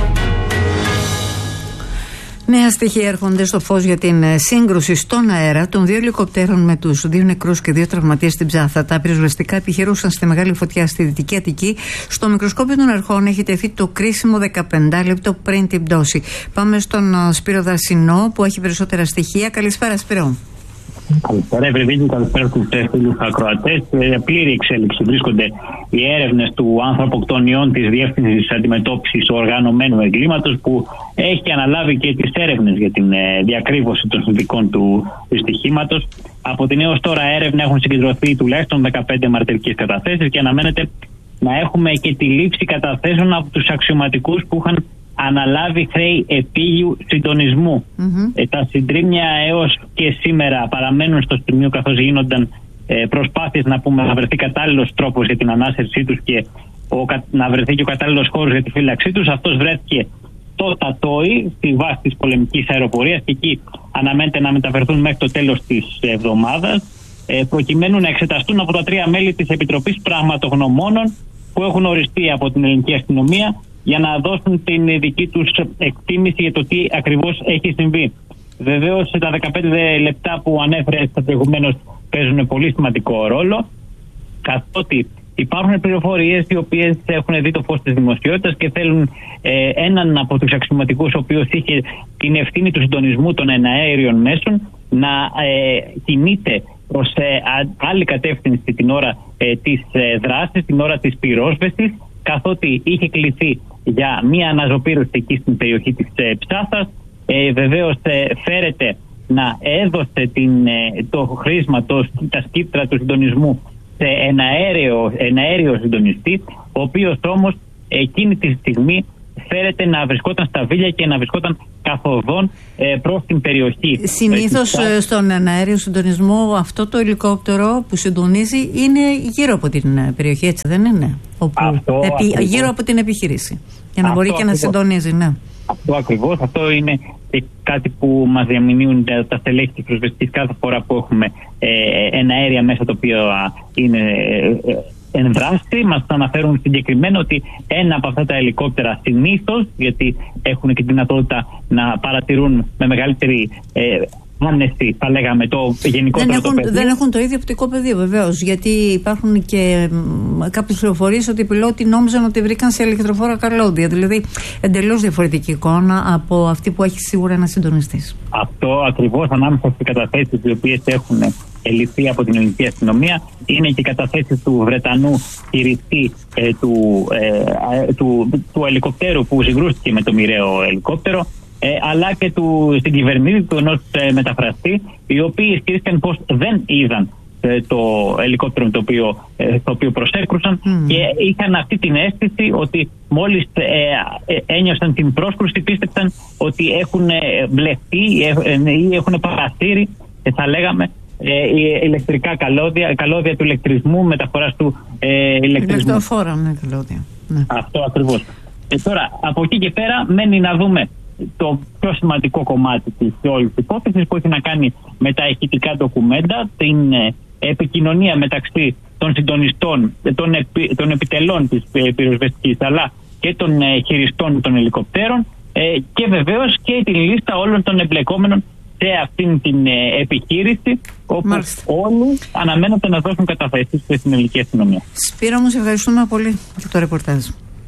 Νέα στοιχεία έρχονται στο φως για την σύγκρουση στον αέρα των δύο ελικοπτέρων με τους δύο νεκρούς και δύο τραυματίες στην Ψάθα. Τα πυροσβεστικά επιχειρούσαν στη μεγάλη φωτιά στη Δυτική Αττική. Στο μικροσκόπιο των αρχών έχει τεθεί το κρίσιμο δεκαπέντε λεπτό πριν την πτώση. Πάμε στον Σπύρο Δαρσινό που έχει περισσότερα στοιχεία. Καλησπέρα, Σπύρο. Καλησπέρα, Ευρεβίνη, καλησπέρα στους φίλους ακροατές. Σε πλήρη εξέλιξη βρίσκονται οι έρευνες του ανθρωποκτονιών της Διεύθυνσης Αντιμετώπισης Οργανωμένου Εγκλήματος, που έχει αναλάβει και τις έρευνες για την διακρύβωση των συνθηκών του δυστυχήματος. Από την έως τώρα έρευνα έχουν συγκεντρωθεί τουλάχιστον δεκαπέντε μαρτυρικές καταθέσεις και αναμένεται να έχουμε και τη λήψη καταθέσεων από τους αξιωματικούς που είχαν αναλάβει χρέη επίγειου συντονισμού. Mm-hmm. Ε, τα συντρίμμια έως και σήμερα παραμένουν στο σημείο, καθώς γίνονταν ε, προσπάθειες να, πούμε, να βρεθεί κατάλληλος τρόπος για την ανάσερσή τους και ο, να βρεθεί και ο κατάλληλος χώρος για τη φύλαξή τους. Αυτός βρέθηκε το Τατόι στη βάση της πολεμικής αεροπορίας και εκεί αναμένεται να μεταφερθούν μέχρι το τέλος της εβδομάδας, ε, προκειμένου να εξεταστούν από τα τρία μέλη της Επιτροπής Πραγματογνωμόνων που έχουν οριστεί από την ελληνική αστυνομία για να δώσουν την δική τους εκτίμηση για το τι ακριβώς έχει συμβεί. Βεβαίως τα δεκαπέντε λεπτά που ανέφερε προηγουμένως παίζουν πολύ σημαντικό ρόλο, καθότι υπάρχουν πληροφορίες οι οποίες έχουν δει το φως της δημοσιότητας και θέλουν ε, έναν από τους αξιωματικούς, ο οποίος είχε την ευθύνη του συντονισμού των εναέριων μέσων, να ε, κινείται προς ε, άλλη κατεύθυνση την ώρα ε, της ε, δράσης, την ώρα της πυρόσβεσης, καθότι είχε κληθεί για μία αναζωπήρωση εκεί στην περιοχή της ε, Ψάθας. Ε, βεβαίως ε, φέρεται να έδωσε την, ε, το χρήσμα, το, τα σκύπτρα του συντονισμού σε ένα αέριο, ένα αέριο συντονιστή, ο οποίος όμως εκείνη τη στιγμή φέρεται να βρισκόταν στα Βίλια και να βρισκόταν καθοδόν ε, προς την περιοχή. Συνήθως ε, στον αέριο συντονισμό αυτό το ελικόπτερο που συντονίζει είναι γύρω από την περιοχή, έτσι δεν είναι? Όπου, αυτό, επί, γύρω από την επιχείρηση, για να αυτό, μπορεί και ακριβώς. να συντονίζει, ναι. Αυτό ακριβώς, αυτό είναι κάτι που μας διαμηνύουν τα στελέχη της πυροσβεστικής κάθε φορά που έχουμε ε, ένα αέρια μέσα το οποίο είναι ε, εν δράση. Μας αναφέρουν συγκεκριμένα ότι ένα από αυτά τα ελικόπτερα συνήθως, γιατί έχουν και τη δυνατότητα να παρατηρούν με μεγαλύτερη ε, άνεση, θα λέγαμε, το γενικότερο δεν έχουν, το πεδίο. Δεν έχουν το ίδιο οπτικό πεδίο βεβαίως, γιατί υπάρχουν και κάποιες πληροφορίες ότι οι πιλότοι νόμιζαν ότι βρήκαν σε ηλεκτροφόρα καλώδια, δηλαδή εντελώς διαφορετική εικόνα από αυτή που έχει σίγουρα ένα συντονιστής. Αυτό ακριβώς, ανάμεσα στις καταθέσεις οι οποίες έχουν εληφθεί από την ελληνική αστυνομία είναι και οι καταθέσεις του Βρετανού χειριστή ε, του, ε, του, του, του ελικοπτέρου που συγκρούστηκε με το μοιραίο ελικόπτερο, Ε, αλλά και του, στην κυβερνήτη του ενός ε, μεταφραστή, οι οποίοι ισχυρίστηκαν πως δεν είδαν ε, το ελικόπτερο το οποίο, ε, το οποίο προσέκρουσαν mm. και είχαν αυτή την αίσθηση ότι μόλις ε, ε, ένιωσαν την πρόσκρουση πίστεψαν ότι έχουν ε, μπλεχτεί ε, ε, ή έχουν παρασύρει, ε, θα λέγαμε, ε, ηλεκτρικά καλώδια, καλώδια του ηλεκτρισμού, μεταφοράς του ε, ηλεκτρισμού. Ηλεκτροφόρα, ναι, καλώδια. Ναι. Αυτό ακριβώς. Ε, τώρα, από εκεί και πέρα μένει να δούμε το πιο σημαντικό κομμάτι της όλης της υπόθεσης που έχει να κάνει με τα ηχητικά ντοκουμέντα, την ε, επικοινωνία μεταξύ των συντονιστών, των, επι, των επιτελών της ε, πυροσβεστικής αλλά και των ε, χειριστών των ελικοπτέρων ε, και βεβαίως και τη λίστα όλων των εμπλεκόμενων σε αυτήν την ε, επιχείρηση, όπου Μάλιστα. όλοι αναμένονται να δώσουν καταθέσεις στην ελληνική αστυνομία. Σπύρο μου, σε ευχαριστούμε πολύ για το ρεπορτάζ.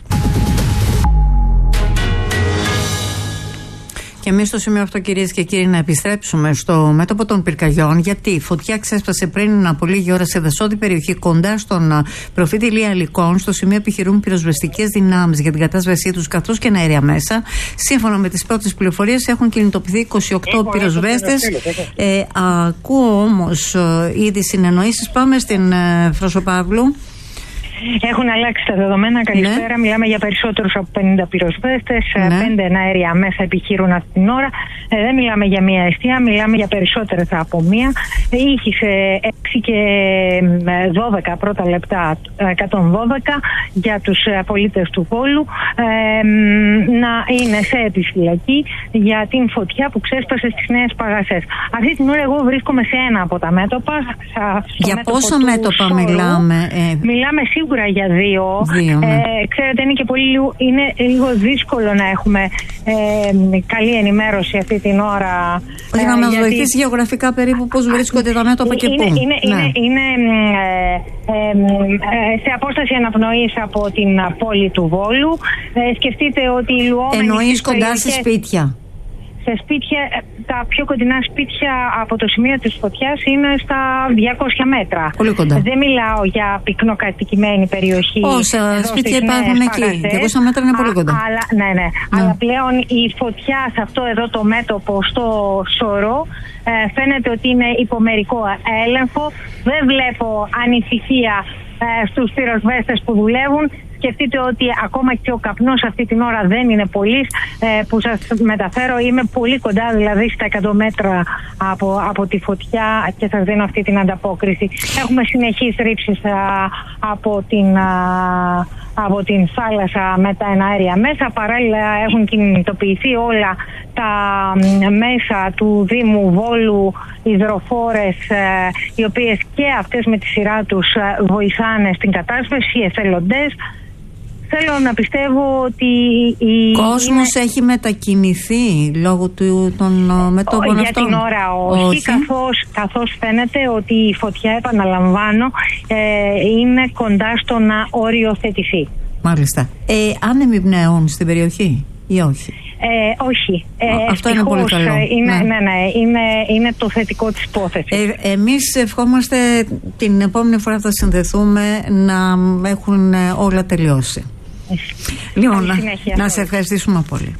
Και εμείς στο σημείο αυτό, κυρίες και κύριοι, να επιστρέψουμε στο μέτωπο των πυρκαγιών, γιατί η φωτιά ξέσπασε πριν από λίγη ώρα σε δασόδη περιοχή κοντά στον προφήτη Ηλία Αλικών. Στο σημείο επιχειρούν πυροσβεστικές δυνάμεις για την κατάσβεσή τους καθώς και αέρια μέσα. Σύμφωνα με τις πρώτες πληροφορίες, έχουν κινητοποιηθεί είκοσι οκτώ πυροσβέστες. Ε, ακούω όμως ε, ήδη συνεννοήσεις. Πάμε στην ε, Φροσοπαύλου. Έχουν αλλάξει τα δεδομένα. Καλησπέρα. Ναι. Μιλάμε για περισσότερους από πενήντα πυροσβέστες. Ναι. Πέντε αέρια μέσα επιχείρουν αυτή την ώρα. Ε, δεν μιλάμε για μία αιστεία, μιλάμε για περισσότερες από μία. Ήχησε έξι και δώδεκα πρώτα λεπτά, εκατόν δώδεκα για τους πολίτες του Βόλου ε, να είναι σε επιφυλακή για την φωτιά που ξέσπασε στις Νέες Παγασές. Αυτή την ώρα εγώ βρίσκομαι σε ένα από τα μέτωπα. Για πόσα μέτωπα Σόρου. μιλάμε? Ε... Μιλάμε σίγουρα για δύο. δύο ναι. ε, ξέρετε, είναι και πολύ είναι λίγο δύσκολο να έχουμε ε, καλή ενημέρωση αυτή την ώρα. Για να ε, μας γιατί... βοηθήσει γεωγραφικά περίπου πώς βρίσκονται τα μέτωπα και είναι, πού. Είναι, ναι. είναι, είναι ε, ε, ε, σε απόσταση αναπνοής από την πόλη του Βόλου. Ε, σκεφτείτε ότι οι λουόμενοι... Εννοείς κοντά σε σπίτια? Σε σπίτια, τα πιο κοντινά σπίτια από το σημείο της φωτιάς είναι στα διακόσια μέτρα. Πολύ κοντά. Δεν μιλάω για πυκνοκατοικημένη περιοχή. Όσα σπίτια υπάρχουν εκεί. διακόσια μέτρα είναι πολύ κοντά. Α, αλλά, ναι, ναι. ναι. Αλλά πλέον η φωτιά σε αυτό εδώ το μέτωπο στο Σωρό ε, φαίνεται ότι είναι υπομερικό έλεγχο. Δεν βλέπω ανησυχία ε, στους πυροσβέστες που δουλεύουν. Σκεφτείτε ότι ακόμα και ο καπνός αυτή την ώρα δεν είναι πολύς, ε, που σας μεταφέρω. Είμαι πολύ κοντά, δηλαδή στα εκατό μέτρα από, από τη φωτιά και σας δίνω αυτή την ανταπόκριση. Έχουμε συνεχείς ρήψεις α, από, την, α, από την θάλασσα με τα εναέρια μέσα. Παράλληλα έχουν κινητοποιηθεί όλα τα μέσα του Δήμου Βόλου, υδροφόρες, ε, οι οποίες και αυτές με τη σειρά τους ε, βοηθάνε στην κατάσβεση, εθελοντές. Θέλω να πιστεύω ότι η... Κόσμος είναι... έχει μετακινηθεί λόγω του, των μετώπων για αυτών. Για την ώρα όχι, όχι. Καθώς, καθώς φαίνεται ότι η φωτιά, επαναλαμβάνω, ε, είναι κοντά στο να οριοθετηθεί. Μάλιστα. Ε, άνεμοι πνέων στην περιοχή ή όχι? Ε, όχι. Ε, Αυτό είναι πολύ καλό. Είναι, ναι. Ναι, ναι, είναι, είναι το θετικό της υπόθεσης. Ε, εμείς ευχόμαστε την επόμενη φορά που θα συνδεθούμε να έχουν όλα τελειώσει. Λοιπόν, να, να σε ευχαριστήσουμε πολύ.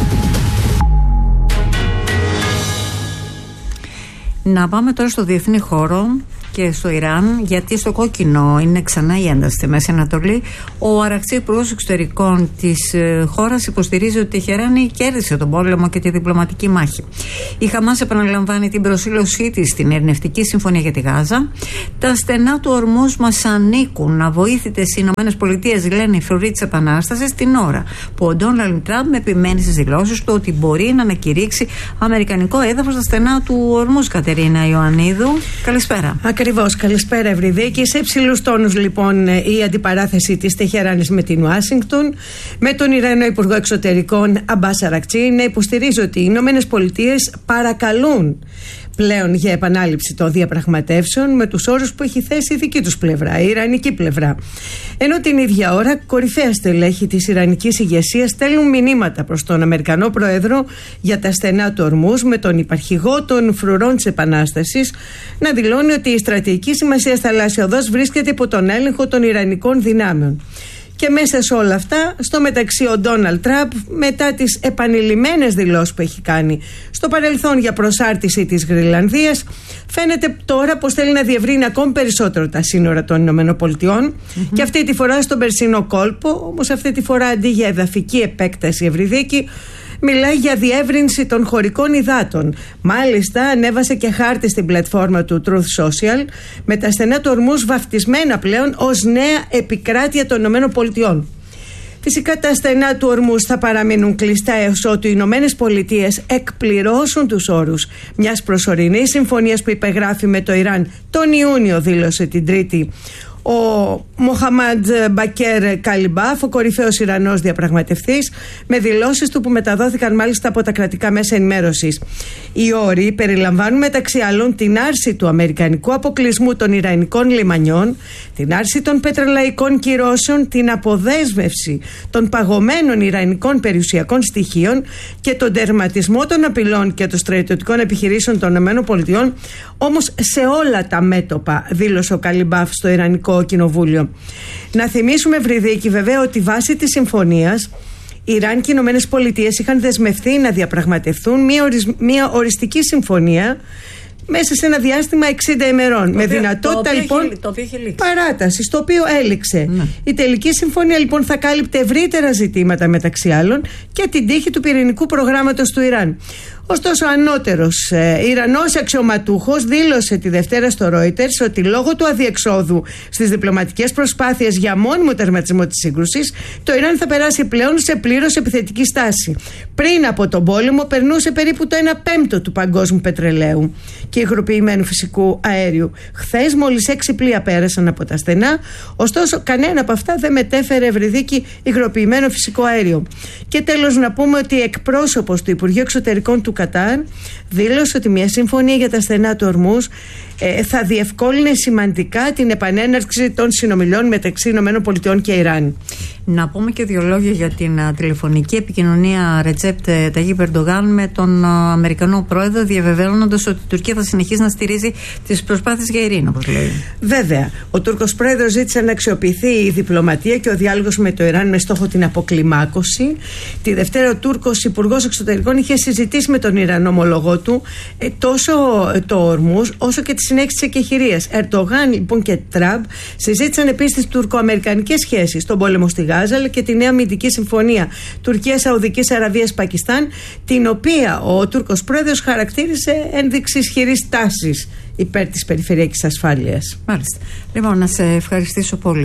Να πάμε τώρα στο διεθνή χώρο και στο Ιράν, γιατί στο κόκκινο είναι ξανά η ένταση στη Μέση Ανατολή. Ο Αρακτσί, υπουργός εξωτερικών της ε, χώρας, υποστηρίζει ότι η Τεχεράνη κέρδισε τον πόλεμο και τη διπλωματική μάχη. Η Χαμάς επαναλαμβάνει την προσήλωσή της στην ειρηνευτική συμφωνία για τη Γάζα. Τα στενά του Ορμούζ μας ανήκουν. Αβοήθητες οι Ηνωμένες Πολιτείες, λένε οι φρουροί της Επανάστασης, την ώρα που ο Ντόναλντ Τραμπ επιμένει στις δηλώσεις του ότι μπορεί να ανακηρύξει αμερικανικό έδαφος στα στενά του Ορμούζ. Κατερίνα Ιωαννίδου, καλησπέρα. Ακριβώς, καλησπέρα Ευρυδίκη. Σε υψηλούς τόνους λοιπόν η αντιπαράθεση της Τεχεράνης με την Ουάσιγκτον, με τον Ιρανό Υπουργό Εξωτερικών Αμπάς Αρακτσί να υποστηρίζει ότι οι Ηνωμένες Πολιτείες παρακαλούν πλέον για επανάληψη των διαπραγματεύσεων με τους όρους που έχει θέσει η δική τους πλευρά, η ιρανική πλευρά. Ενώ την ίδια ώρα κορυφαία στελέχη της ιρανικής ηγεσίας στέλνουν μηνύματα προς τον Αμερικανό Πρόεδρο για τα στενά του Ορμούζ, με τον υπαρχηγό των φρουρών της Επανάστασης να δηλώνει ότι η στρατηγική σημασία θαλάσσια οδός βρίσκεται υπό τον έλεγχο των ιρανικών δυνάμεων. Και μέσα σε όλα αυτά, στο μεταξύ ο Ντόναλντ Τραμπ, μετά τις επανειλημμένες δηλώσεις που έχει κάνει στο παρελθόν για προσάρτηση της Γροιλανδίας, φαίνεται τώρα πως θέλει να διευρύνει ακόμη περισσότερο τα σύνορα των ΗΠΑ mm-hmm. και αυτή τη φορά στον Περσινό κόλπο, όμως αυτή τη φορά αντί για εδαφική επέκταση, Ευρυδίκη, μιλάει για διεύρυνση των χωρικών υδάτων. Μάλιστα ανέβασε και χάρτη στην πλατφόρμα του Truth Social με τα στενά του Ορμούζ βαφτισμένα πλέον ως νέα επικράτεια των ΗΠΑ. Φυσικά τα στενά του Ορμούζ θα παραμείνουν κλειστά έως ότου οι Ηνωμένες Πολιτείες εκπληρώσουν τους όρους μιας προσωρινής συμφωνίας που υπεγράφει με το Ιράν τον Ιούνιο, δήλωσε την Τρίτη ο Μοχαμάντ Μπακέρ Καλιμπάφ, ο κορυφαίος Ιρανός διαπραγματευτής, με δηλώσεις του που μεταδόθηκαν μάλιστα από τα κρατικά μέσα ενημέρωσης. Οι όροι περιλαμβάνουν μεταξύ άλλων την άρση του αμερικανικού αποκλεισμού των ιρανικών λιμανιών, την άρση των πετρελαϊκών κυρώσεων, την αποδέσμευση των παγωμένων ιρανικών περιουσιακών στοιχείων και τον τερματισμό των απειλών και των στρατιωτικών επιχειρήσεων των ΗΠΑ, όμως σε όλα τα μέτωπα, δήλωσε ο Καλιμπάφ στο Ιρανικό Κοινοβούλιο. Να θυμίσουμε, Ευρυδίκη, βέβαια, ότι βάσει της συμφωνίας Ιράν και οι Ηνωμένες Πολιτείες είχαν δεσμευθεί να διαπραγματευτούν μια, ορις, μια οριστική συμφωνία μέσα σε ένα διάστημα εξήντα ημερών. Το με οποίο, δυνατότητα το λοιπόν έχει, παράταση, το οποίο έληξε. Ναι. Η τελική συμφωνία λοιπόν θα κάλυπτε ευρύτερα ζητήματα, μεταξύ άλλων και την τύχη του πυρηνικού προγράμματος του Ιράν. Ωστόσο, ο ανώτερος ε, Ιρανός αξιωματούχος δήλωσε τη Δευτέρα στο Reuters ότι λόγω του αδιεξόδου στις διπλωματικές προσπάθειες για μόνιμο τερματισμό της σύγκρουσης, το Ιράν θα περάσει πλέον σε πλήρως επιθετική στάση. Πριν από τον πόλεμο, περνούσε περίπου το ένα πέμπτο του παγκόσμιου πετρελαίου και υγροποιημένου φυσικού αέριου. Χθες, μόλις έξι πλοία πέρασαν από τα στενά, ωστόσο, κανένα από αυτά δεν μετέφερε, Ευρυδίκη, υγροποιημένο φυσικό αέριο. Και τέλος, να πούμε ότι εκπρόσωπος του Υπουργείου Εξωτερικών του Κατάρ δήλωσε ότι μια συμφωνία για τα στενά του Ορμούζ ε, θα διευκόλυνε σημαντικά την επανέναρξη των συνομιλιών μεταξύ ΗΠΑ και Ιράν. Να πούμε και δύο λόγια για την α, τηλεφωνική επικοινωνία Ρετζέπ Ταγίπ Ερντογάν με τον α, Αμερικανό Πρόεδρο, διαβεβαιώνοντας ότι η Τουρκία θα συνεχίσει να στηρίζει τις προσπάθειες για ειρήνη, όπως λέει. Βέβαια, ο Τούρκος Πρόεδρος ζήτησε να αξιοποιηθεί η διπλωματία και ο διάλογος με το Ιράν με στόχο την αποκλιμάκωση. Τη Δευτέρα, ο Τούρκος Υπουργός Εξωτερικών είχε συζητήσει με τον Ιρανό ομολογό του ε, τόσο το Ορμούζ όσο και τη συνέχιση της εκεχηρίας. Ερντογάν λοιπόν και Τραμπ συζήτησαν επίσης τις τουρκο-αμερικανικές σχέσεις, τον πόλεμο στη Γάζα αλλά και τη νέα αμυντική συμφωνία Τουρκίας-Σαουδικής Αραβίας-Πακιστάν, την οποία ο Τούρκος Πρόεδρος χαρακτήρισε ένδειξη ισχυρής τάσης υπέρ της περιφερειακής ασφάλειας. Μάλιστα. Λοιπόν, να σε ευχαριστήσω πολύ.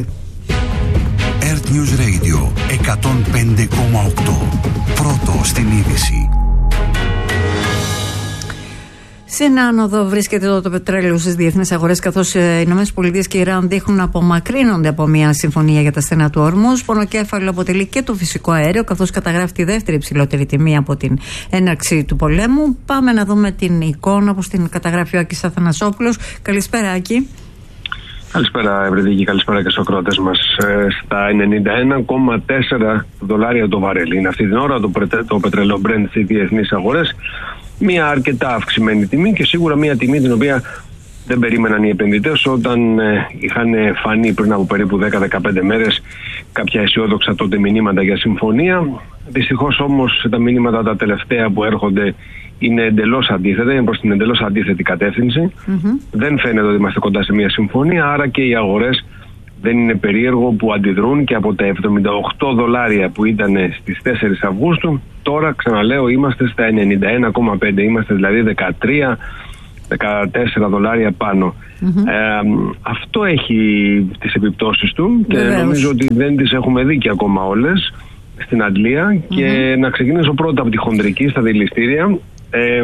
Earth News Radio εκατόν πέντε κόμμα οκτώ. Πρώτο στην είδηση. Σε ένα άνοδο βρίσκεται εδώ το πετρέλαιο στις διεθνείς αγορές, καθώς οι ΗΠΑ και η Ιράν δείχνουν να απομακρύνονται από μια συμφωνία για τα στενά του Ορμούζ. Πονοκέφαλο αποτελεί και το φυσικό αέριο, καθώς καταγράφει τη δεύτερη υψηλότερη τιμή από την έναρξη του πολέμου. Πάμε να δούμε την εικόνα που την καταγράφει ο Άκης Αθανασόπουλος. Καλησπέρα, Άκη. Καλησπέρα Ευρυδίκη, καλησπέρα και στους ακροατές μας. Ε, στα ενενήντα ένα κόμμα τέσσερα δολάρια το βαρέλι είναι αυτή την ώρα το, το πετρέλαιο Brent στις διεθνείς αγορές. Μια αρκετά αυξημένη τιμή και σίγουρα μια τιμή την οποία δεν περίμεναν οι επενδυτές όταν ε, είχαν φανεί πριν από περίπου δέκα με δεκαπέντε μέρες κάποια αισιόδοξα τότε μηνύματα για συμφωνία. Δυστυχώς όμως τα μηνύματα τα τελευταία που έρχονται είναι εντελώς αντίθετα, είναι προς την εντελώς αντίθετη κατεύθυνση. Mm-hmm. Δεν φαίνεται ότι είμαστε κοντά σε μια συμφωνία, άρα και οι αγορές δεν είναι περίεργο που αντιδρούν και από τα εβδομήντα οκτώ δολάρια που ήταν στις τέσσερις Αυγούστου, τώρα ξαναλέω είμαστε στα ενενήντα ένα κόμμα πέντε, είμαστε δηλαδή δεκατρία με δεκατέσσερα δολάρια πάνω. Mm-hmm. Ε, αυτό έχει τις επιπτώσεις του και Βεβαίως. Νομίζω ότι δεν τις έχουμε δει και ακόμα όλες στην Αγγλία. Mm-hmm. Και να ξεκινήσω πρώτα από τη χονδρική στα δηληστήρια, ε,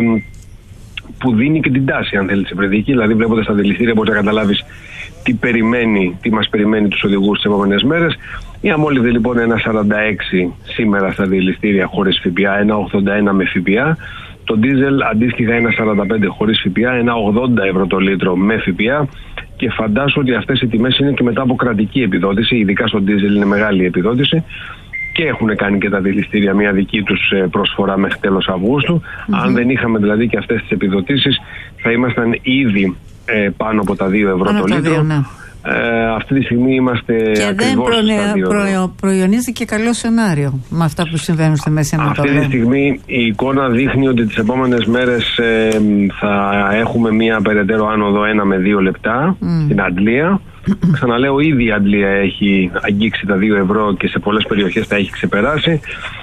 που δίνει και την τάση, αν θέλεις, Ευρυδίκη. Δηλαδή, βλέποντας τα δηληστήρια, μπορείς να καταλάβεις τι περιμένει, τι μας περιμένει τους οδηγούς τις επόμενες μέρες. Η αμόλυβδη λοιπόν ένα σαράντα έξι σήμερα στα δηληστήρια χωρίς ΦΠΑ, ένα ογδόντα ένα με ΦΠΑ. Το ντίζελ αντίστοιχα ένα σαράντα πέντε χωρίς ΦΠΑ, ένα ογδόντα ευρώ το λίτρο με ΦΠΑ. Και φαντάσου ότι αυτές οι τιμές είναι και μετά από κρατική επιδότηση, ειδικά στο ντίζελ είναι μεγάλη επιδότηση. Και έχουν κάνει και τα δηληστήρια μια δική τους προσφορά μέχρι τέλος Αυγούστου. Mm-hmm. Αν δεν είχαμε δηλαδή και αυτές τις επιδοτήσεις, θα ήμασταν ήδη ε, πάνω από τα δύο ευρώ το λίτρο. δύο, ναι. ε, αυτή τη στιγμή είμαστε και ακριβώς δεν προ, προ, προϊονίζει και καλό σενάριο με αυτά που συμβαίνουν στη Μέση Ανατολή. Αυτή τη στιγμή η εικόνα δείχνει ότι τις επόμενες μέρες ε, θα έχουμε μια περαιτέρω άνοδο ένα με δύο λεπτά mm. στην Αγγλία. Ξαναλέω, ήδη η Αγγλία έχει αγγίξει τα δύο ευρώ και σε πολλές περιοχές τα έχει ξεπεράσει.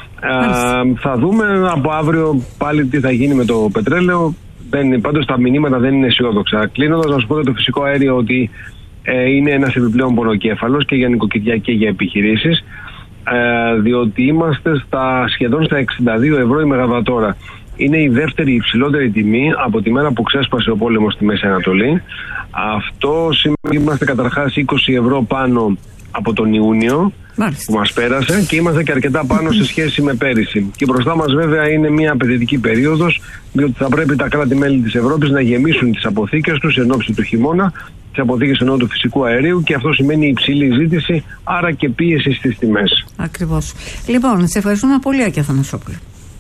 Ε, θα δούμε από αύριο πάλι τι θα γίνει με το πετρέλαιο. Δεν, πάντως τα μηνύματα δεν είναι αισιόδοξα. Κλείνοντας, να σου πω για το φυσικό αέριο ότι ε, είναι ένας επιπλέον πονοκέφαλος και για νοικοκυριά και για επιχειρήσεις, ε, διότι είμαστε στα, σχεδόν στα εξήντα δύο ευρώ η μεγαβατόρα. Είναι η δεύτερη υψηλότερη τιμή από τη μέρα που ξέσπασε ο πόλεμος στη Μέση Ανατολή. Αυτό σημαίνει είμαστε καταρχάς είκοσι ευρώ πάνω από τον Ιούνιο Μάλιστα. που μας πέρασε και είμαστε και αρκετά πάνω σε σχέση με πέρυσι. Και μπροστά μας βέβαια είναι μια απαιτητική περίοδος, διότι θα πρέπει τα κράτη-μέλη της Ευρώπης να γεμίσουν τις αποθήκες τους εν ώψη του χειμώνα, τις αποθήκες εννοώ του φυσικού αερίου, και αυτό σημαίνει υψηλή ζήτηση, άρα και πίεση στις τιμές. Ακριβώς. Λοιπόν, σε ευχαριστούμε πολύ, Άκη Αθανασόπουλε.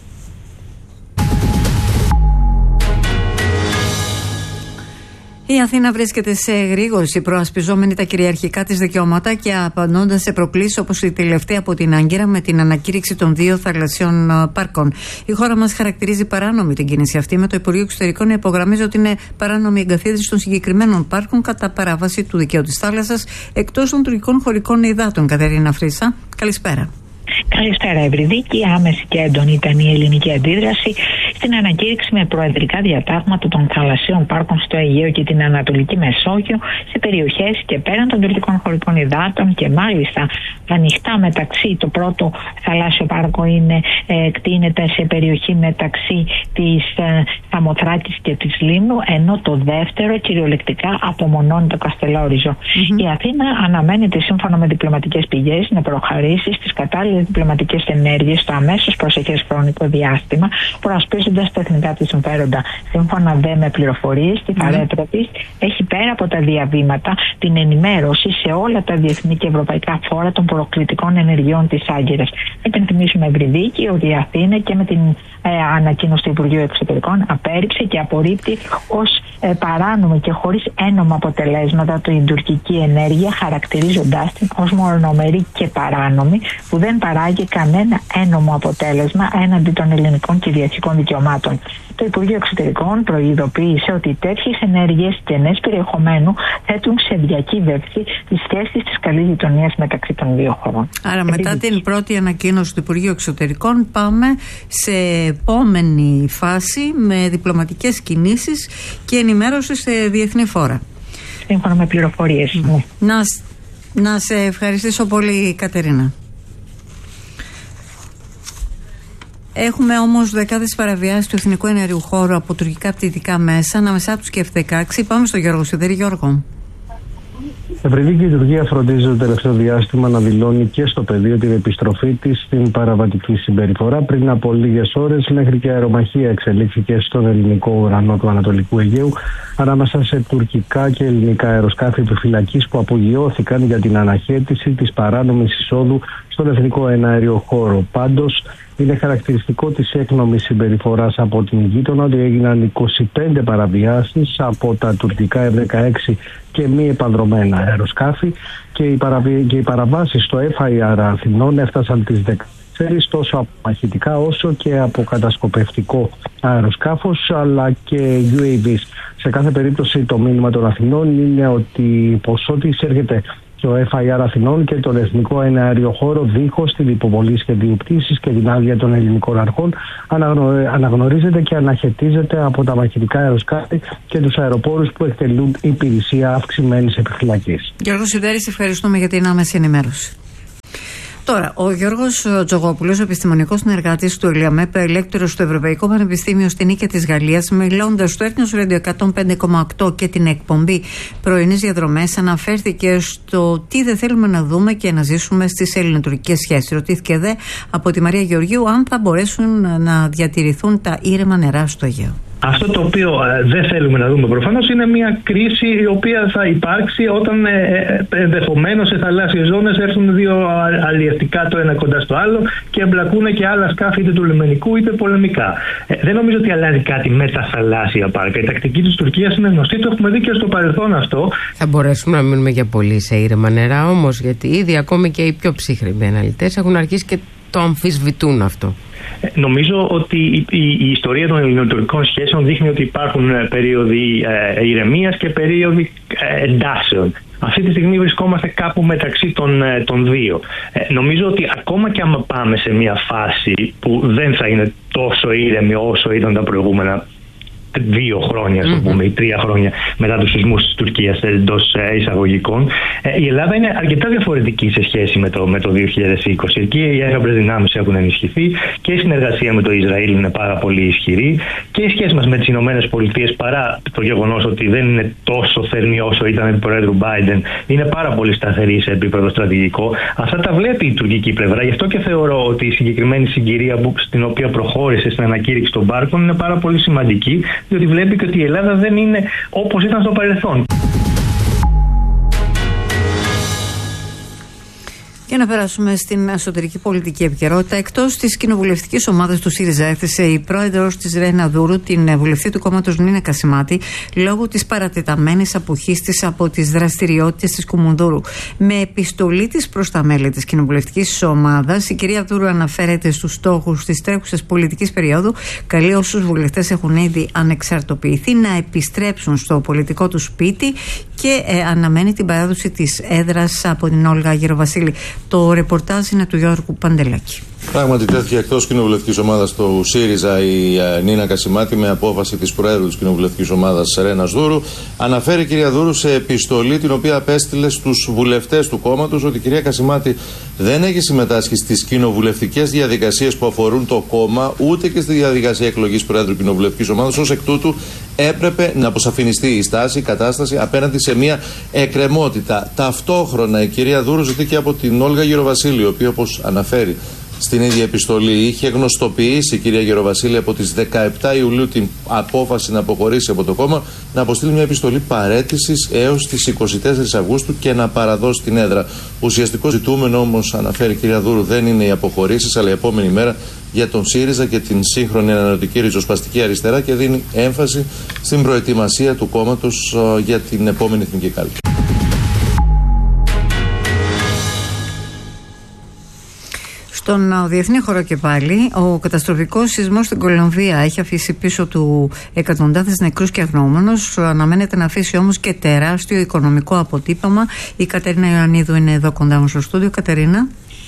Η Αθήνα βρίσκεται σε εγρήγορση, προασπιζόμενη τα κυριαρχικά της δικαιώματα και απαντώντας σε προκλήσεις όπως η τελευταία από την Άγκυρα με την ανακήρυξη των δύο θαλασσιών πάρκων. Η χώρα μας χαρακτηρίζει παράνομη την κίνηση αυτή, με το Υπουργείο Εξωτερικών να υπογραμμίζει ότι είναι παράνομη εγκαθίδρυση των συγκεκριμένων πάρκων κατά παράβαση του δικαίου της θάλασσας εκτός των τουρκικών χωρικών υδάτων. Κατερίνα Φρύσα, καλησπέρα. Καλησπέρα, Ευρυδίκη. Άμεση και έντονη ήταν η ελληνική αντίδραση στην ανακήρυξη με προεδρικά διατάγματα των θαλασσίων πάρκων στο Αιγαίο και την Ανατολική Μεσόγειο, σε περιοχές και πέραν των τουρκικών χωρικών υδάτων, και μάλιστα ανοιχτά μεταξύ. Το πρώτο θαλάσσιο πάρκο είναι, ε, κτίνεται σε περιοχή μεταξύ της ε, Σαμοθράκης και της Λίμνου, ενώ το δεύτερο κυριολεκτικά απομονώνει το Καστελόριζο. Mm-hmm. Η Αθήνα αναμένεται, σύμφωνα με διπλωματικές πηγές, να προχωρήσει στις κατάλληλες διπλωματικές ενέργειες στο αμέσως προσεχές χρονικό διάστημα, προασπίζοντας τα εθνικά της συμφέροντα. Σύμφωνα δε με πληροφορίες, τη παρέτρα της έχει πέρα από τα διαβήματα την ενημέρωση σε όλα τα διεθνή και ευρωπαϊκά φόρα των προκλητικών ενεργειών της Άγκυρας. Υπενθυμίσουμε, Ευρυδίκη, ότι η Αθήνα και με την ε, ανακοίνωση του Υπουργείου Εξωτερικών απέρριψε και απορρίπτει ως ε, παράνομη και χωρίς ένομα αποτελέσματα την τουρκική ενέργεια, χαρακτηρίζοντάς την ως μονομερή και παράνομη, που δεν παράγει κανένα ένομο αποτέλεσμα έναντι των ελληνικών κυριαρχικών δικαιωμάτων. Το Υπουργείο Εξωτερικών προειδοποίησε ότι τέτοιες ενέργειες κενές περιεχομένου θέτουν σε διακύβευση τις σχέσεις της καλής γειτονίας μεταξύ των δύο χωρών. Άρα, Επειδή... μετά την πρώτη ανακοίνωση του Υπουργείου Εξωτερικών, πάμε σε επόμενη φάση με διπλωματικές κινήσεις και ενημέρωση σε διεθνή φόρα. Σύμφωνα με πληροφορίες μου. Να, να σε ευχαριστήσω πολύ, Κατερίνα. Έχουμε όμως δεκάδες παραβιάσεις του εθνικού εναερίου χώρου από τουρκικά πτυτικά μέσα, ανάμεσά τους και εφ δεκαέξι. Πάμε στο Γιώργο Σιδέρη. Γιώργο. Ευρυδίκη η Τουρκία φροντίζει το τελευταίο διάστημα να δηλώνει και στο πεδίο την επιστροφή της στην παραβατική συμπεριφορά. Πριν από λίγες ώρες, μέχρι και αερομαχία εξελίχθηκε στον ελληνικό ουρανό του Ανατολικού Αιγαίου ανάμεσα σε τουρκικά και ελληνικά αεροσκάφη επιφυλακής που απογειώθηκαν για την αναχέτηση της παράνομης εισόδου στον εθνικό εναέριο χώρο. Πάντως, είναι χαρακτηριστικό της έκνομης συμπεριφοράς από την γείτονα ότι έγιναν είκοσι πέντε παραβιάσεις από τα τουρκικά εφ δεκαέξι και μη επανδρομένα αεροσκάφη και οι, παραβι... και οι παραβάσεις στο εφ άι αρ Αθηνών έφτασαν τις δεκατέσσερις τόσο από μαχητικά όσο και από κατασκοπευτικό αεροσκάφος αλλά και γιου έι βις. Σε κάθε περίπτωση το μήνυμα των Αθηνών είναι ότι πως ό,τι εισέρχεται στο εφ άι αρ Αθηνών και τον εθνικό εναέριο χώρο δίχως την υποβολή σχεδίου πτήσης και την άδεια των ελληνικών αρχών αναγνω... αναγνωρίζεται και αναχαιτίζεται από τα μαχητικά αεροσκάφη και τους αεροπόρους που εκτελούν υπηρεσία αυξημένης επιφυλακής. Γιώργο Σιδέρης, ευχαριστούμε για την άμεση ενημέρωση. Τώρα, ο Γιώργος Τζογόπουλος, ο επιστημονικός συνεργάτης του ΕΛΙΑΜΕΠ, ελέκτορος στο Ευρωπαϊκό Πανεπιστήμιο στη Νίκαια της Γαλλίας, μιλώντας στο Έθνος Ρέντιο εκατόν πέντε κόμμα οκτώ και την εκπομπή Πρωινές Διαδρομές, αναφέρθηκε στο τι δεν θέλουμε να δούμε και να ζήσουμε στις ελληνοτουρκικές σχέσεις. Ρωτήθηκε δε από τη Μαρία Γεωργίου αν θα μπορέσουν να διατηρηθούν τα ήρεμα νερά στο Αιγαίο. Αυτό το οποίο ε, δεν θέλουμε να δούμε προφανώς είναι μια κρίση η οποία θα υπάρξει όταν ε, ε, ενδεχομένως σε θαλάσσιες ζώνες έρθουν δύο αλλιευτικά το ένα κοντά στο άλλο και εμπλακούν και άλλα σκάφη είτε του λιμενικού είτε πολεμικά. Ε, δεν νομίζω ότι αλλάζει κάτι με τα θαλάσσια πάρκα. Η τακτική της Τουρκίας είναι γνωστή, το έχουμε δει και στο παρελθόν αυτό. Θα μπορέσουμε να μείνουμε για πολύ σε ήρεμα νερά όμως, γιατί ήδη ακόμη και οι πιο ψύχρεμοι αναλυτές έχουν αρχίσει και το αμφισβητούν αυτό. Νομίζω ότι η, η, η ιστορία των ελληνοτουρκικών σχέσεων δείχνει ότι υπάρχουν περίοδοι ε, ηρεμίας και περίοδοι ε, εντάσεων. Αυτή τη στιγμή βρισκόμαστε κάπου μεταξύ των, των δύο. Ε, νομίζω ότι ακόμα και άμα πάμε σε μια φάση που δεν θα είναι τόσο ήρεμη όσο ήταν τα προηγούμενα δύο χρόνια, mm-hmm. πούμε, ή τρία χρόνια μετά τους σεισμούς της Τουρκίας εντός εισαγωγικών, η Ελλάδα είναι αρκετά διαφορετική σε σχέση με το, με το δύο χιλιάδες είκοσι. Εκεί οι ένοπλες δυνάμεις έχουν ενισχυθεί και η συνεργασία με το Ισραήλ είναι πάρα πολύ ισχυρή και η σχέση μας με τις Ηνωμένες Πολιτείες, παρά το γεγονός ότι δεν είναι τόσο θερμή όσο ήταν επί Προέδρου Biden, είναι πάρα πολύ σταθερή σε επίπεδο στρατηγικό. Αυτά τα βλέπει η τουρκική πλευρά. Γι' αυτό και θεωρώ ότι η συγκεκριμένη συγκυρία που, στην οποία προχώρησε στην ανακήρυξη των πάρκων είναι πάρα πολύ σημαντική, διότι βλέπει και ότι η Ελλάδα δεν είναι όπως ήταν στο παρελθόν. Για να περάσουμε στην εσωτερική πολιτική επικαιρότητα, εκτός της κοινοβουλευτικής ομάδας του ΣΥΡΙΖΑ, έθεσε η πρόεδρος της Ρένα Δούρου την βουλευτή του κόμματος Νίνα Κασιμάτη λόγω της παρατεταμένης αποχής της από τις δραστηριότητες της Κουμουνδούρου. Με επιστολή της προς τα μέλη της κοινοβουλευτικής ομάδας, η κυρία Δούρου αναφέρεται στους στόχους της τρέχουσας πολιτικής περίοδου, καλεί όσους βουλευτές έχουν ήδη ανεξαρτοποιηθεί να επιστρέψουν στο πολιτικό του σπίτι και ε, αναμένει την παράδοση της έδρας από την Όλγα Γεροβασίλη. Το ρεπορτάζ είναι του Γιώργου Παντελάκη. Πράγματι, τέθηκε εκτός κοινοβουλευτικής ομάδας του ΣΥΡΙΖΑ η ε, Νίνα Κασιμάτη με απόφαση της Προέδρου της κοινοβουλευτικής ομάδας Ρένας Δούρου. Αναφέρει η κυρία Δούρου σε επιστολή την οποία απέστειλε στους βουλευτές του κόμματος ότι η κυρία Κασιμάτη δεν έχει συμμετάσχει στις κοινοβουλευτικές διαδικασίες που αφορούν το κόμμα, ούτε και στη διαδικασία εκλογής Προέδρου κοινοβουλευτικής ομάδας. Ως εκ τούτου, έπρεπε να αποσαφινιστεί η στάση, η κατάσταση απέναντι σε μια εκκρεμότητα. Ταυτόχρονα, η κυρία Δούρου ζητεί και από την Όλγα Γεροβασίλη, η οποία, όπως αναφέρει στην ίδια επιστολή, είχε γνωστοποιήσει η κυρία Γεροβασίλη από τις δεκαεπτά Ιουλίου την απόφαση να αποχωρήσει από το κόμμα, να αποστείλει μια επιστολή παραίτησης έως τις είκοσι τέσσερις Αυγούστου και να παραδώσει την έδρα. Ουσιαστικό ζητούμενο όμως, αναφέρει η κυρία Δούρου, δεν είναι οι αποχωρήσεις, αλλά η επόμενη μέρα για τον ΣΥΡΙΖΑ και την σύγχρονη ανανεωτική ριζοσπαστική αριστερά και δίνει έμφαση στην προετοιμασία του κόμματος uh, για την επόμενη εθνική κάλπη. Στον διεθνή χώρο και πάλι, ο καταστροφικός σεισμός στην Κολομβία έχει αφήσει πίσω του εκατοντάδες νεκρούς και αγνοούμενους. Αναμένεται να αφήσει όμως και τεράστιο οικονομικό αποτύπωμα. Η Κατερίνα Ιωαννίδου είναι εδώ κοντά μου στο στούντιο. Κατερίνα.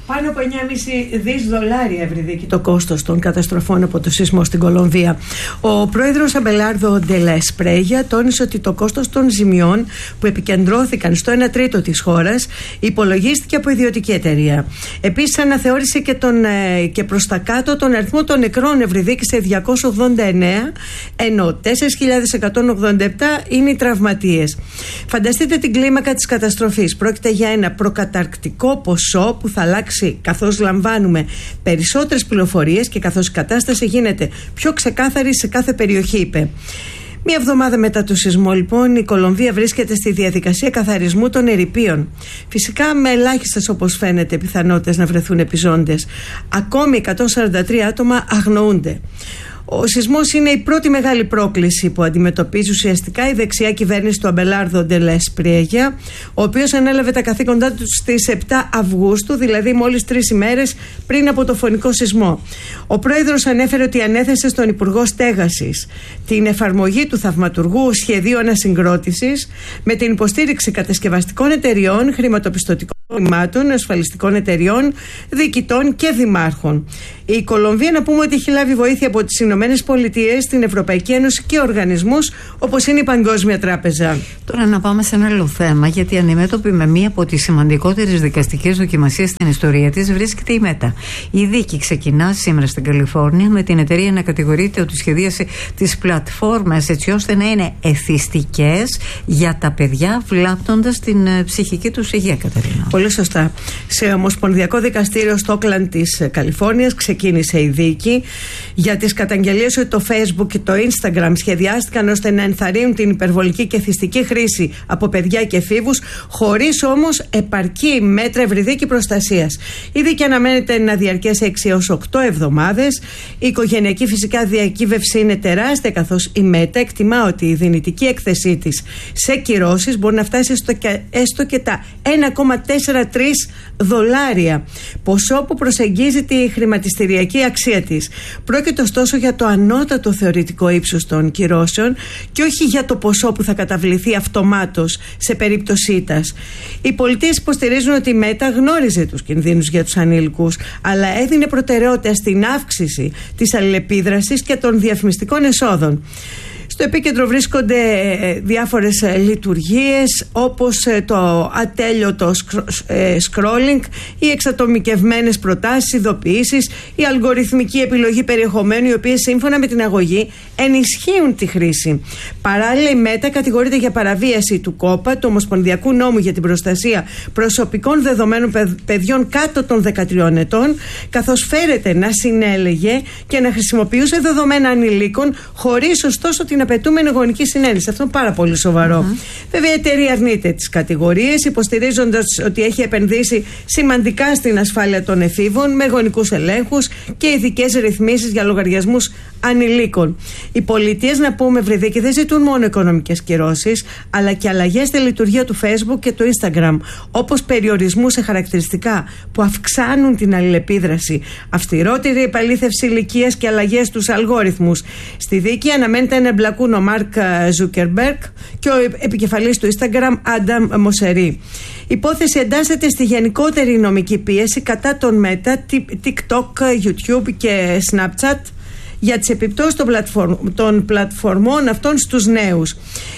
Πάνω από εννιά κόμμα πέντε δις δολάρια, Ευρυδίκη, το κόστος των καταστροφών από το σεισμό στην Κολομβία. Ο πρόεδρος Αμπελάρδο ντε λα Εσπρέγια τόνισε ότι το κόστος των ζημιών που επικεντρώθηκαν στο ένα τρίτο της χώρας υπολογίστηκε από ιδιωτική εταιρεία. Επίσης αναθεώρησε και, τον, και προς τα κάτω τον αριθμό των νεκρών, Ευρυδίκη, σε διακόσια ογδόντα εννέα, ενώ τέσσερις χιλιάδες εκατόν ογδόντα επτά είναι οι τραυματίες. Φανταστείτε την κλίμακα της καταστροφής. Πρόκειται για ένα προκαταρκτικό ποσό που θα αλλάξει καθώς λαμβάνουμε περισσότερες πληροφορίες και καθώς η κατάσταση γίνεται πιο ξεκάθαρη σε κάθε περιοχή, είπε. Μία εβδομάδα μετά το σεισμό, λοιπόν, η Κολομβία βρίσκεται στη διαδικασία καθαρισμού των ερειπίων. Φυσικά με ελάχιστες, όπως φαίνεται, πιθανότητες να βρεθούν επιζώντες. Ακόμη εκατόν σαράντα τρία άτομα αγνοούνται. Ο σεισμός είναι η πρώτη μεγάλη πρόκληση που αντιμετωπίζει ουσιαστικά η δεξιά κυβέρνηση του Αμπελάρδο ντε λα Εσπρέγια, ο οποίος ανέλαβε τα καθήκοντά του στις επτά Αυγούστου, δηλαδή μόλις τρεις ημέρες πριν από το φωνικό σεισμό. Ο πρόεδρος ανέφερε ότι ανέθεσε στον Υπουργό Στέγασης την εφαρμογή του θαυματουργού σχεδίου ανασυγκρότησης με την υποστήριξη κατασκευαστικών εταιριών, χρηματοπιστωτικών ιδρυμάτων, ασφαλιστικών εταιριών, διοικητών και δημάρχων. Η Κολομβία, να πούμε, ότι έχει λάβει βοήθεια από τις Ηνωμένες Πολιτείες, την Ευρωπαϊκή Ένωση και οργανισμούς όπως είναι η Παγκόσμια Τράπεζα. Τώρα να πάμε σε ένα άλλο θέμα, γιατί αντιμέτωπη με μία από τις σημαντικότερες δικαστικές δοκιμασίες στην ιστορία της βρίσκεται η Μέτα. Η δίκη ξεκινά σήμερα στην Καλιφόρνια με την εταιρεία να κατηγορείται ότι σχεδίασε τις πλατφόρμες έτσι ώστε να είναι εθιστικές για τα παιδιά, βλάπτοντας την ψυχική τους υγεία, Κατερίνα. Πολύ σωστά. Σε Ομοσπονδιακό Δικαστήριο στο Όκλαντ της Καλιφόρνιας ξεκίνησε η δίκη για τις καταγγελίες ότι το Facebook και το Instagram σχεδιάστηκαν ώστε να ενθαρρύνουν την υπερβολική και θυστική χρήση από παιδιά και εφήβους, χωρίς όμως επαρκή μέτρα, Ευρυδίκη, προστασίας. Η δίκη αναμένεται να διαρκέσει έξι έως οκτώ εβδομάδες. Η οικογενειακή φυσικά διακύβευση είναι τεράστια, καθώς η Μέτα εκτιμά ότι η δυνητική έκθεσή της σε κυρώσεις μπορεί να φτάσει έστω και, έστω και τα ένα κόμμα τέσσερα τρία δολάρια, ποσό που προσεγγίζει τη χρηματιστηριακή αξία της. Πρόκειται ωστόσο για το ανώτατο θεωρητικό ύψος των κυρώσεων και όχι για το ποσό που θα καταβληθεί αυτομάτως σε περίπτωση ήττας. Οι πολιτείες υποστηρίζουν ότι η Μέτα γνώριζε τους κινδύνους για τους ανήλικους, αλλά έδινε προτεραιότητα στην αύξηση της αλληλεπίδρασης και των διαφημιστικών εσόδων. Στο επίκεντρο βρίσκονται διάφορες λειτουργίες όπως το ατέλειωτο scrolling, οι εξατομικευμένες προτάσεις, ειδοποιήσεις, η αλγοριθμική επιλογή περιεχομένου, οι οποίες σύμφωνα με την αγωγή ενισχύουν τη χρήση. Παράλληλα, η Μέτα κατηγορείται για παραβίαση του κόπα, του Ομοσπονδιακού Νόμου για την Προστασία Προσωπικών Δεδομένων Παιδιών κάτω των δεκατριών ετών, καθώς φέρεται να συνέλεγε και να χρησιμοποιούσε δεδομένα ανηλίκων χωρίς ωστόσο την απαιτούμενη γονική συνένεση. Αυτό είναι πάρα πολύ σοβαρό. Mm-hmm. Βέβαια, η εταιρεία αρνείται τις κατηγορίες, υποστηρίζοντας ότι έχει επενδύσει σημαντικά στην ασφάλεια των εφήβων με γονικούς ελέγχους και ειδικές ρυθμίσεις για λογαριασμούς ανηλίκων. Οι πολιτείες, να πούμε, Ευρυδίκη, δεν ζητούν μόνο οικονομικές κυρώσεις, αλλά και αλλαγές στη λειτουργία του Facebook και του Instagram, όπως περιορισμού σε χαρακτηριστικά που αυξάνουν την αλληλεπίδραση, αυστηρότερη επαλήθευση ηλικίας και αλλαγές στους αλγόριθμους. Στη δίκη αναμένεται να εμπλακούν ο Μάρκ Ζούκερμπεργκ και ο επικεφαλής του Instagram, Άνταμ Μοσερί. Η υπόθεση εντάσσεται στη γενικότερη νομική πίεση κατά των Meta, TikTok, YouTube και Snapchat για τις επιπτώσεις των, πλατφορμ, των πλατφορμών αυτών στους νέους.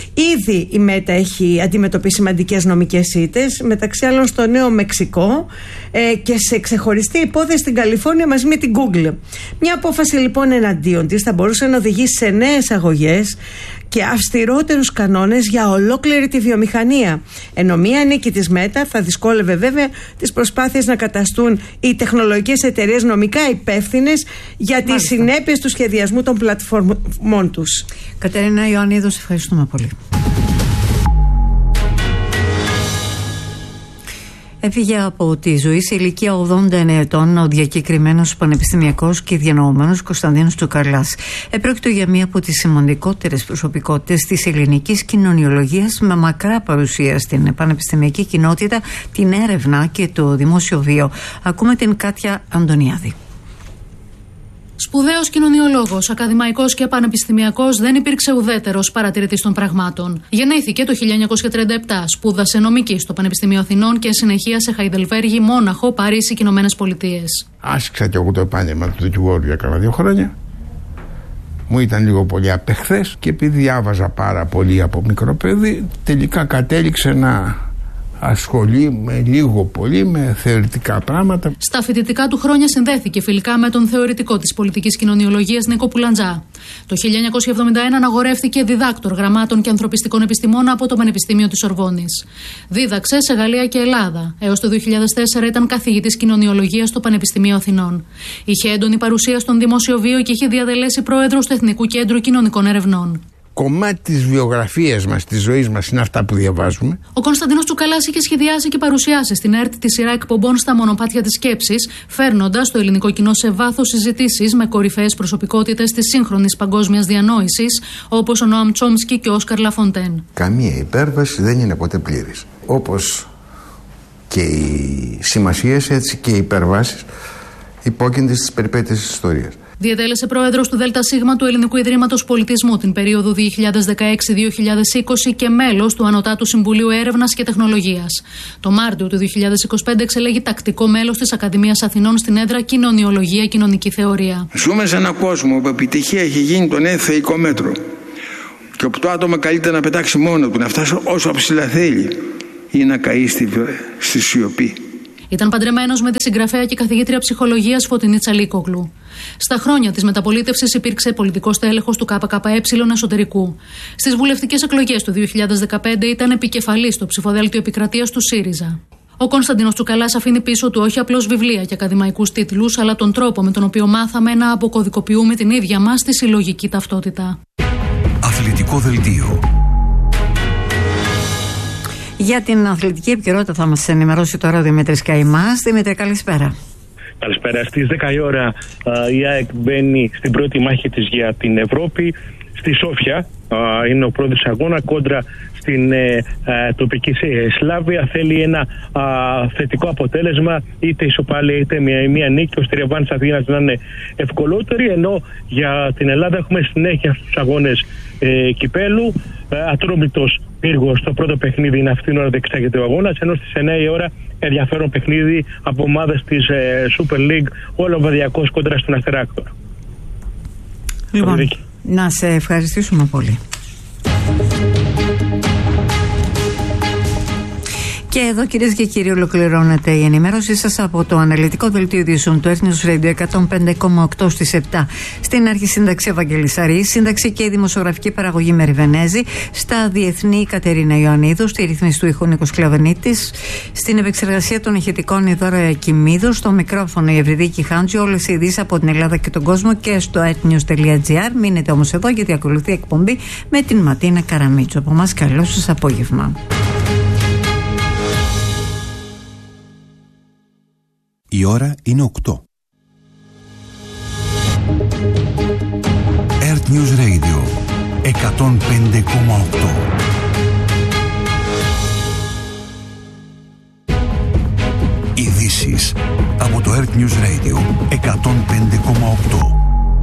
Ήδη η Μέτα έχει αντιμετωπίσει σημαντικές νομικές ήττες, μεταξύ άλλων στο Νέο Μεξικό ε, και σε ξεχωριστή υπόθεση στην Καλιφόρνια μαζί με την Google. Μια απόφαση λοιπόν εναντίον της θα μπορούσε να οδηγήσει σε νέες αγωγές και αυστηρότερους κανόνες για ολόκληρη τη βιομηχανία. Ενώ μία νίκη της Μέτα θα δυσκόλευε βέβαια τις προσπάθειες να καταστούν οι τεχνολογικές εταιρείες νομικά υπεύθυνες για τις συνέπειες του σχεδιασμού των πλατφορμών τους. Κατερίνα Ιωαννίδου, σε ευχαριστούμε πολύ. Έφυγε από τη ζωή σε ηλικία ογδόντα εννέα ετών ο διακεκριμένος πανεπιστημιακός και διανοούμενος Κωνσταντίνος Τσουκαλάς. Επρόκειτο για μία από τις σημαντικότερες προσωπικότητες της ελληνικής κοινωνιολογίας, με μακρά παρουσία στην πανεπιστημιακή κοινότητα, την έρευνα και το δημόσιο βίο. Ακούμε την Κάτια Αντωνιάδη. Σπουδαίος κοινωνιολόγος, ακαδημαϊκός και πανεπιστημιακός, δεν υπήρξε ουδέτερος παρατηρητής των πραγμάτων. Γεννήθηκε το χίλια εννιακόσια τριάντα επτά, σπούδασε νομική στο Πανεπιστήμιο Αθηνών και συνεχεία σε Χαϊδελβέργη, Μόναχο, Παρίσι και Ηνωμένες Πολιτείες. Άσκησα και εγώ το επάγγελμα του δικηγόρου για κάνα δύο χρόνια. Μου ήταν λίγο πολύ απεχθές και επειδή διάβαζα πάρα πολύ από μικρό παιδί, τελικά κατέληξε να ασχολεί λίγο πολύ με θεωρητικά πράγματα. Στα φοιτητικά του χρόνια συνδέθηκε φιλικά με τον θεωρητικό της πολιτικής κοινωνιολογίας Νίκο Πουλαντζά. Το χίλια εννιακόσια εβδομήντα ένα αναγορεύτηκε διδάκτορ γραμμάτων και ανθρωπιστικών επιστημών από το Πανεπιστήμιο της Σορβόνης. Δίδαξε σε Γαλλία και Ελλάδα. Έως το δύο χιλιάδες τέσσερα ήταν καθηγητής κοινωνιολογίας στο Πανεπιστήμιο Αθηνών. Είχε έντονη παρουσία στον δημόσιο βίο και είχε διαδελέσει πρόεδρος του Εθνικού Κέντρου Κοινωνικών Ερευνών. Κομμάτι της βιογραφίας μας, της ζωής μας, είναι αυτά που διαβάζουμε. Ο Κωνσταντίνος Τσουκαλάς είχε σχεδιάσει και παρουσιάσει στην ΕΡΤ τη σειρά εκπομπών στα μονοπάτια της σκέψης, φέρνοντας το ελληνικό κοινό σε βάθος συζητήσεις με κορυφαίες προσωπικότητες της σύγχρονης παγκόσμιας διανόησης, όπως ο Νοάμ Τσόμσκι και ο Όσκαρ Λαφοντέν. Καμία υπέρβαση δεν είναι ποτέ πλήρης. Όπως και οι σημασίες, έτσι και οι υπερβάσεις υπόκεινται στις περιπέτειες της ιστορίας. Διετέλεσε πρόεδρος του ΔΣ του Ελληνικού Ιδρύματος Πολιτισμού την περίοδο δύο χιλιάδες δεκαέξι με δύο χιλιάδες είκοσι και μέλος του Ανωτάτου Συμβουλίου Έρευνας και Τεχνολογίας. Το Μάρτιο του δύο χιλιάδες είκοσι πέντε εξελέγει τακτικό μέλος της Ακαδημίας Αθηνών στην έδρα Κοινωνιολογία Κοινωνική Θεωρία. Ζούμε σε έναν κόσμο όπου η επιτυχία έχει γίνει το νέο θεϊκό μέτρο. Και όπου το άτομο καλείται να πετάξει μόνο του, να φτάσει όσο ψηλά θέλει ή να καεί στη, στη σιωπή. Ήταν παντρεμένος με τη συγγραφέα και καθηγήτρια ψυχολογίας Φωτεινή Τσαλίκογλου. Στα χρόνια της μεταπολίτευσης υπήρξε πολιτικός τέλεχος του ΚΚΕ εσωτερικού. Στις βουλευτικές εκλογές του δύο χιλιάδες δεκαπέντε ήταν επικεφαλής στο ψηφοδέλτιο επικρατείας του ΣΥΡΙΖΑ. Ο Κωνσταντίνος Τσουκαλάς αφήνει πίσω του όχι απλώς βιβλία και ακαδημαϊκούς τίτλους, αλλά τον τρόπο με τον οποίο μάθαμε να αποκωδικοποιούμε την ίδια μας τη συλλογική ταυτότητα. Αθλητικό δελτίο. Για την αθλητική επικαιρότητα θα μας ενημερώσει τώρα ο Δημήτρης Καημάς. Δημήτρη, καλησπέρα. Καλησπέρα. Στις δέκα η ώρα η ΑΕΚ μπαίνει στην πρώτη μάχη της για την Ευρώπη. Στη Σόφια είναι ο πρώτος αγώνα κόντρα στην ε, ε, τοπική Σλάβια. Θέλει ένα α, θετικό αποτέλεσμα, είτε ισοπαλία είτε μια, μια νίκη, ώστε η εμφάνιση Αθήνας να είναι ευκολότερη. Ενώ για την Ελλάδα έχουμε συνέχεια στους αγώνες ε, κυπέλου. Ε, Ατρόμητος Πύργος στο πρώτο παιχνίδι είναι αυτήν την ώρα διεξάγεται ο αγώνας, ενώ στις εννιά η ώρα ενδιαφέρον παιχνίδι από ομάδες της ε, Super League, ο Λοβαδιακός κόντρα στον Αστεράκτορ. Λοιπόν, να σε ευχαριστήσουμε πολύ. Και εδώ, κυρίες και κύριοι, ολοκληρώνεται η ενημέρωσή σας από το αναλυτικό δελτίο ειδήσεων του Earth News Radio εκατόν πέντε κόμμα οκτώ στις επτά. Στην αρχή σύνταξη Ευαγγελής Αρής, σύνταξη και η δημοσιογραφική παραγωγή Μεριβενέζη, στα διεθνή Κατερίνα Ιωαννίδου, στη ρύθμιση του ήχου Νίκος Κλαβενίτης, στην επεξεργασία των ηχητικών η Δώρα Ακιμίδου, στο μικρόφωνο η Ευρυδίκη Χάντζη, όλες οι ειδήσεις από την Ελλάδα και τον κόσμο και στο earthnews.gr. Μείνετε όμως εδώ γιατί ακολουθεί εκπομπή με την Ματίνα Καραμίτσου. Από εμάς καλό σας απόγευμα. Η ώρα είναι οκτώ. Earth News Radio εκατόν πέντε κόμμα οκτώ. Ειδήσεις από το Earth News Radio εκατόν πέντε κόμμα οκτώ.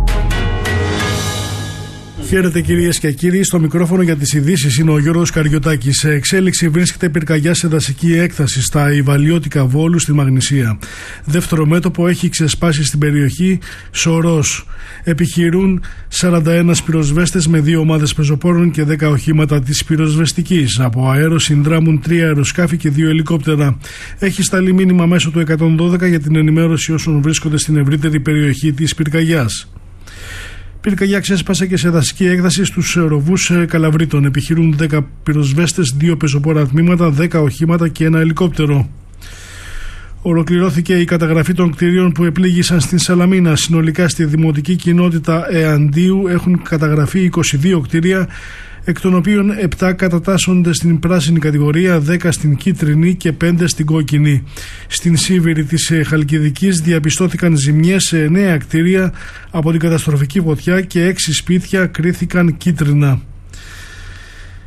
Χαίρετε κυρίες και κύριοι, στο μικρόφωνο για τις ειδήσεις είναι ο Γιώργος Καριωτάκης. Σε εξέλιξη βρίσκεται πυρκαγιά σε δασική έκταση στα Ιβαλιώτικα Βόλου στη Μαγνησία. Δεύτερο μέτωπο έχει ξεσπάσει στην περιοχή Σωρός. Επιχειρούν σαράντα ένα πυροσβέστες με δύο ομάδες πεζοπόρων και δέκα οχήματα της πυροσβεστικής. Από αέρο συνδράμουν τρία αεροσκάφη και δύο ελικόπτερα. Έχει σταλεί μήνυμα μέσω του εκατόν δώδεκα για την ενημέρωση όσων βρίσκονται στην ευρύτερη περιοχή της πυρκαγιάς. Πυρκαγιά ξέσπασε και σε δασική έκταση στους ροβούς Καλαβρίτων. Επιχειρούν δέκα πυροσβέστες, δύο πεζοπόρα τμήματα, δέκα οχήματα και ένα ελικόπτερο. Ολοκληρώθηκε η καταγραφή των κτηρίων που επλήγησαν στην Σαλαμίνα. Συνολικά στη δημοτική κοινότητα Εαντίου έχουν καταγραφεί είκοσι δύο κτίρια, εκ των οποίων επτά κατατάσσονται στην πράσινη κατηγορία, δέκα στην κίτρινη και πέντε στην κόκκινη. Στην Σίβηρη της Χαλκιδικής διαπιστώθηκαν ζημιές σε εννέα κτίρια από την καταστροφική φωτιά και έξι σπίτια κρίθηκαν κίτρινα.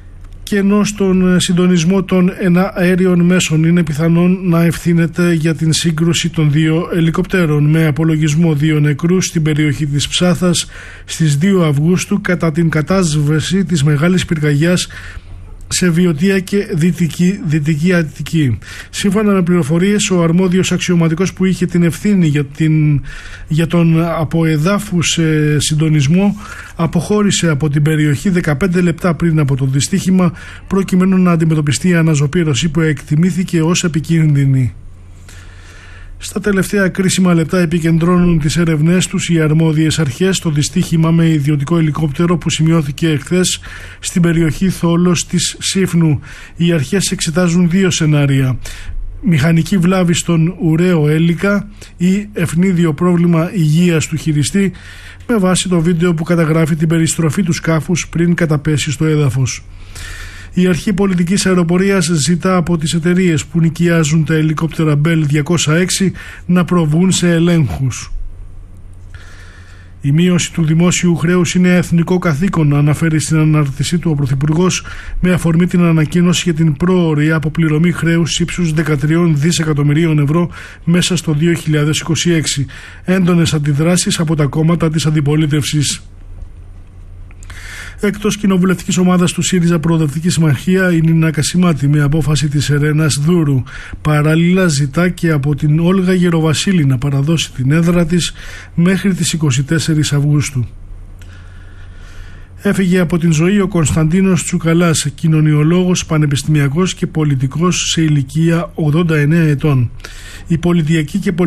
ενώ στον συντονισμό των εναέριων μέσων είναι πιθανόν να ευθύνεται για την σύγκρουση των δύο ελικοπτέρων, με απολογισμό δύο νεκρούς στην περιοχή της Ψάθας στις δύο Αυγούστου κατά την κατάσβεση της μεγάλης πυρκαγιάς σε Βιωτία και Δυτική, Δυτική Αττική. Σύμφωνα με πληροφορίες, ο αρμόδιος αξιωματικός που είχε την ευθύνη για, την, για τον αποεδάφους ε, συντονισμό αποχώρησε από την περιοχή δεκαπέντε λεπτά πριν από το δυστύχημα, προκειμένου να αντιμετωπιστεί η αναζωπήρωση που εκτιμήθηκε ως επικίνδυνη. Στα τελευταία κρίσιμα λεπτά επικεντρώνουν τις έρευνές τους οι αρμόδιες αρχές στο δυστύχημα με ιδιωτικό ελικόπτερο που σημειώθηκε εχθές στην περιοχή Θόλος της Σύφνου. Οι αρχές εξετάζουν δύο σενάρια: μηχανική βλάβη στον ουραίο έλικα ή ευνίδιο πρόβλημα υγείας του χειριστή, με βάση το βίντεο που καταγράφει την περιστροφή του σκάφους πριν καταπέσει στο έδαφος. Η Αρχή Πολιτικής Αεροπορίας ζητά από τις εταιρείες που νοικιάζουν τα ελικόπτερα Μπέλ διακόσια έξι να προβούν σε ελέγχους. Η μείωση του δημόσιου χρέους είναι εθνικό καθήκον, αναφέρει στην ανάρτησή του ο Πρωθυπουργός, με αφορμή την ανακοίνωση για την πρόωρη αποπληρωμή χρέους ύψους δεκατρία δισεκατομμυρίων ευρώ μέσα στο δύο χιλιάδες είκοσι έξι. Έντονες αντιδράσεις από τα κόμματα της αντιπολίτευσης. Εκτός κοινοβουλευτικής ομάδας του ΣΥΡΙΖΑ Προοδευτική Συμμαχία, η Νίνα Κασιμάτη, με απόφαση της Ερένας Δούρου, παράλληλα ζητά και από την Όλγα Γεροβασίλη να παραδώσει την έδρα της μέχρι τις εικοστή τέταρτη Αυγούστου. Έφυγε από την ζωή ο Κωνσταντίνος Τσουκαλάς, κοινωνιολόγος, πανεπιστημιακός και πολιτικός σε ηλικία ογδόντα εννέα ετών. Η πολιτιακή και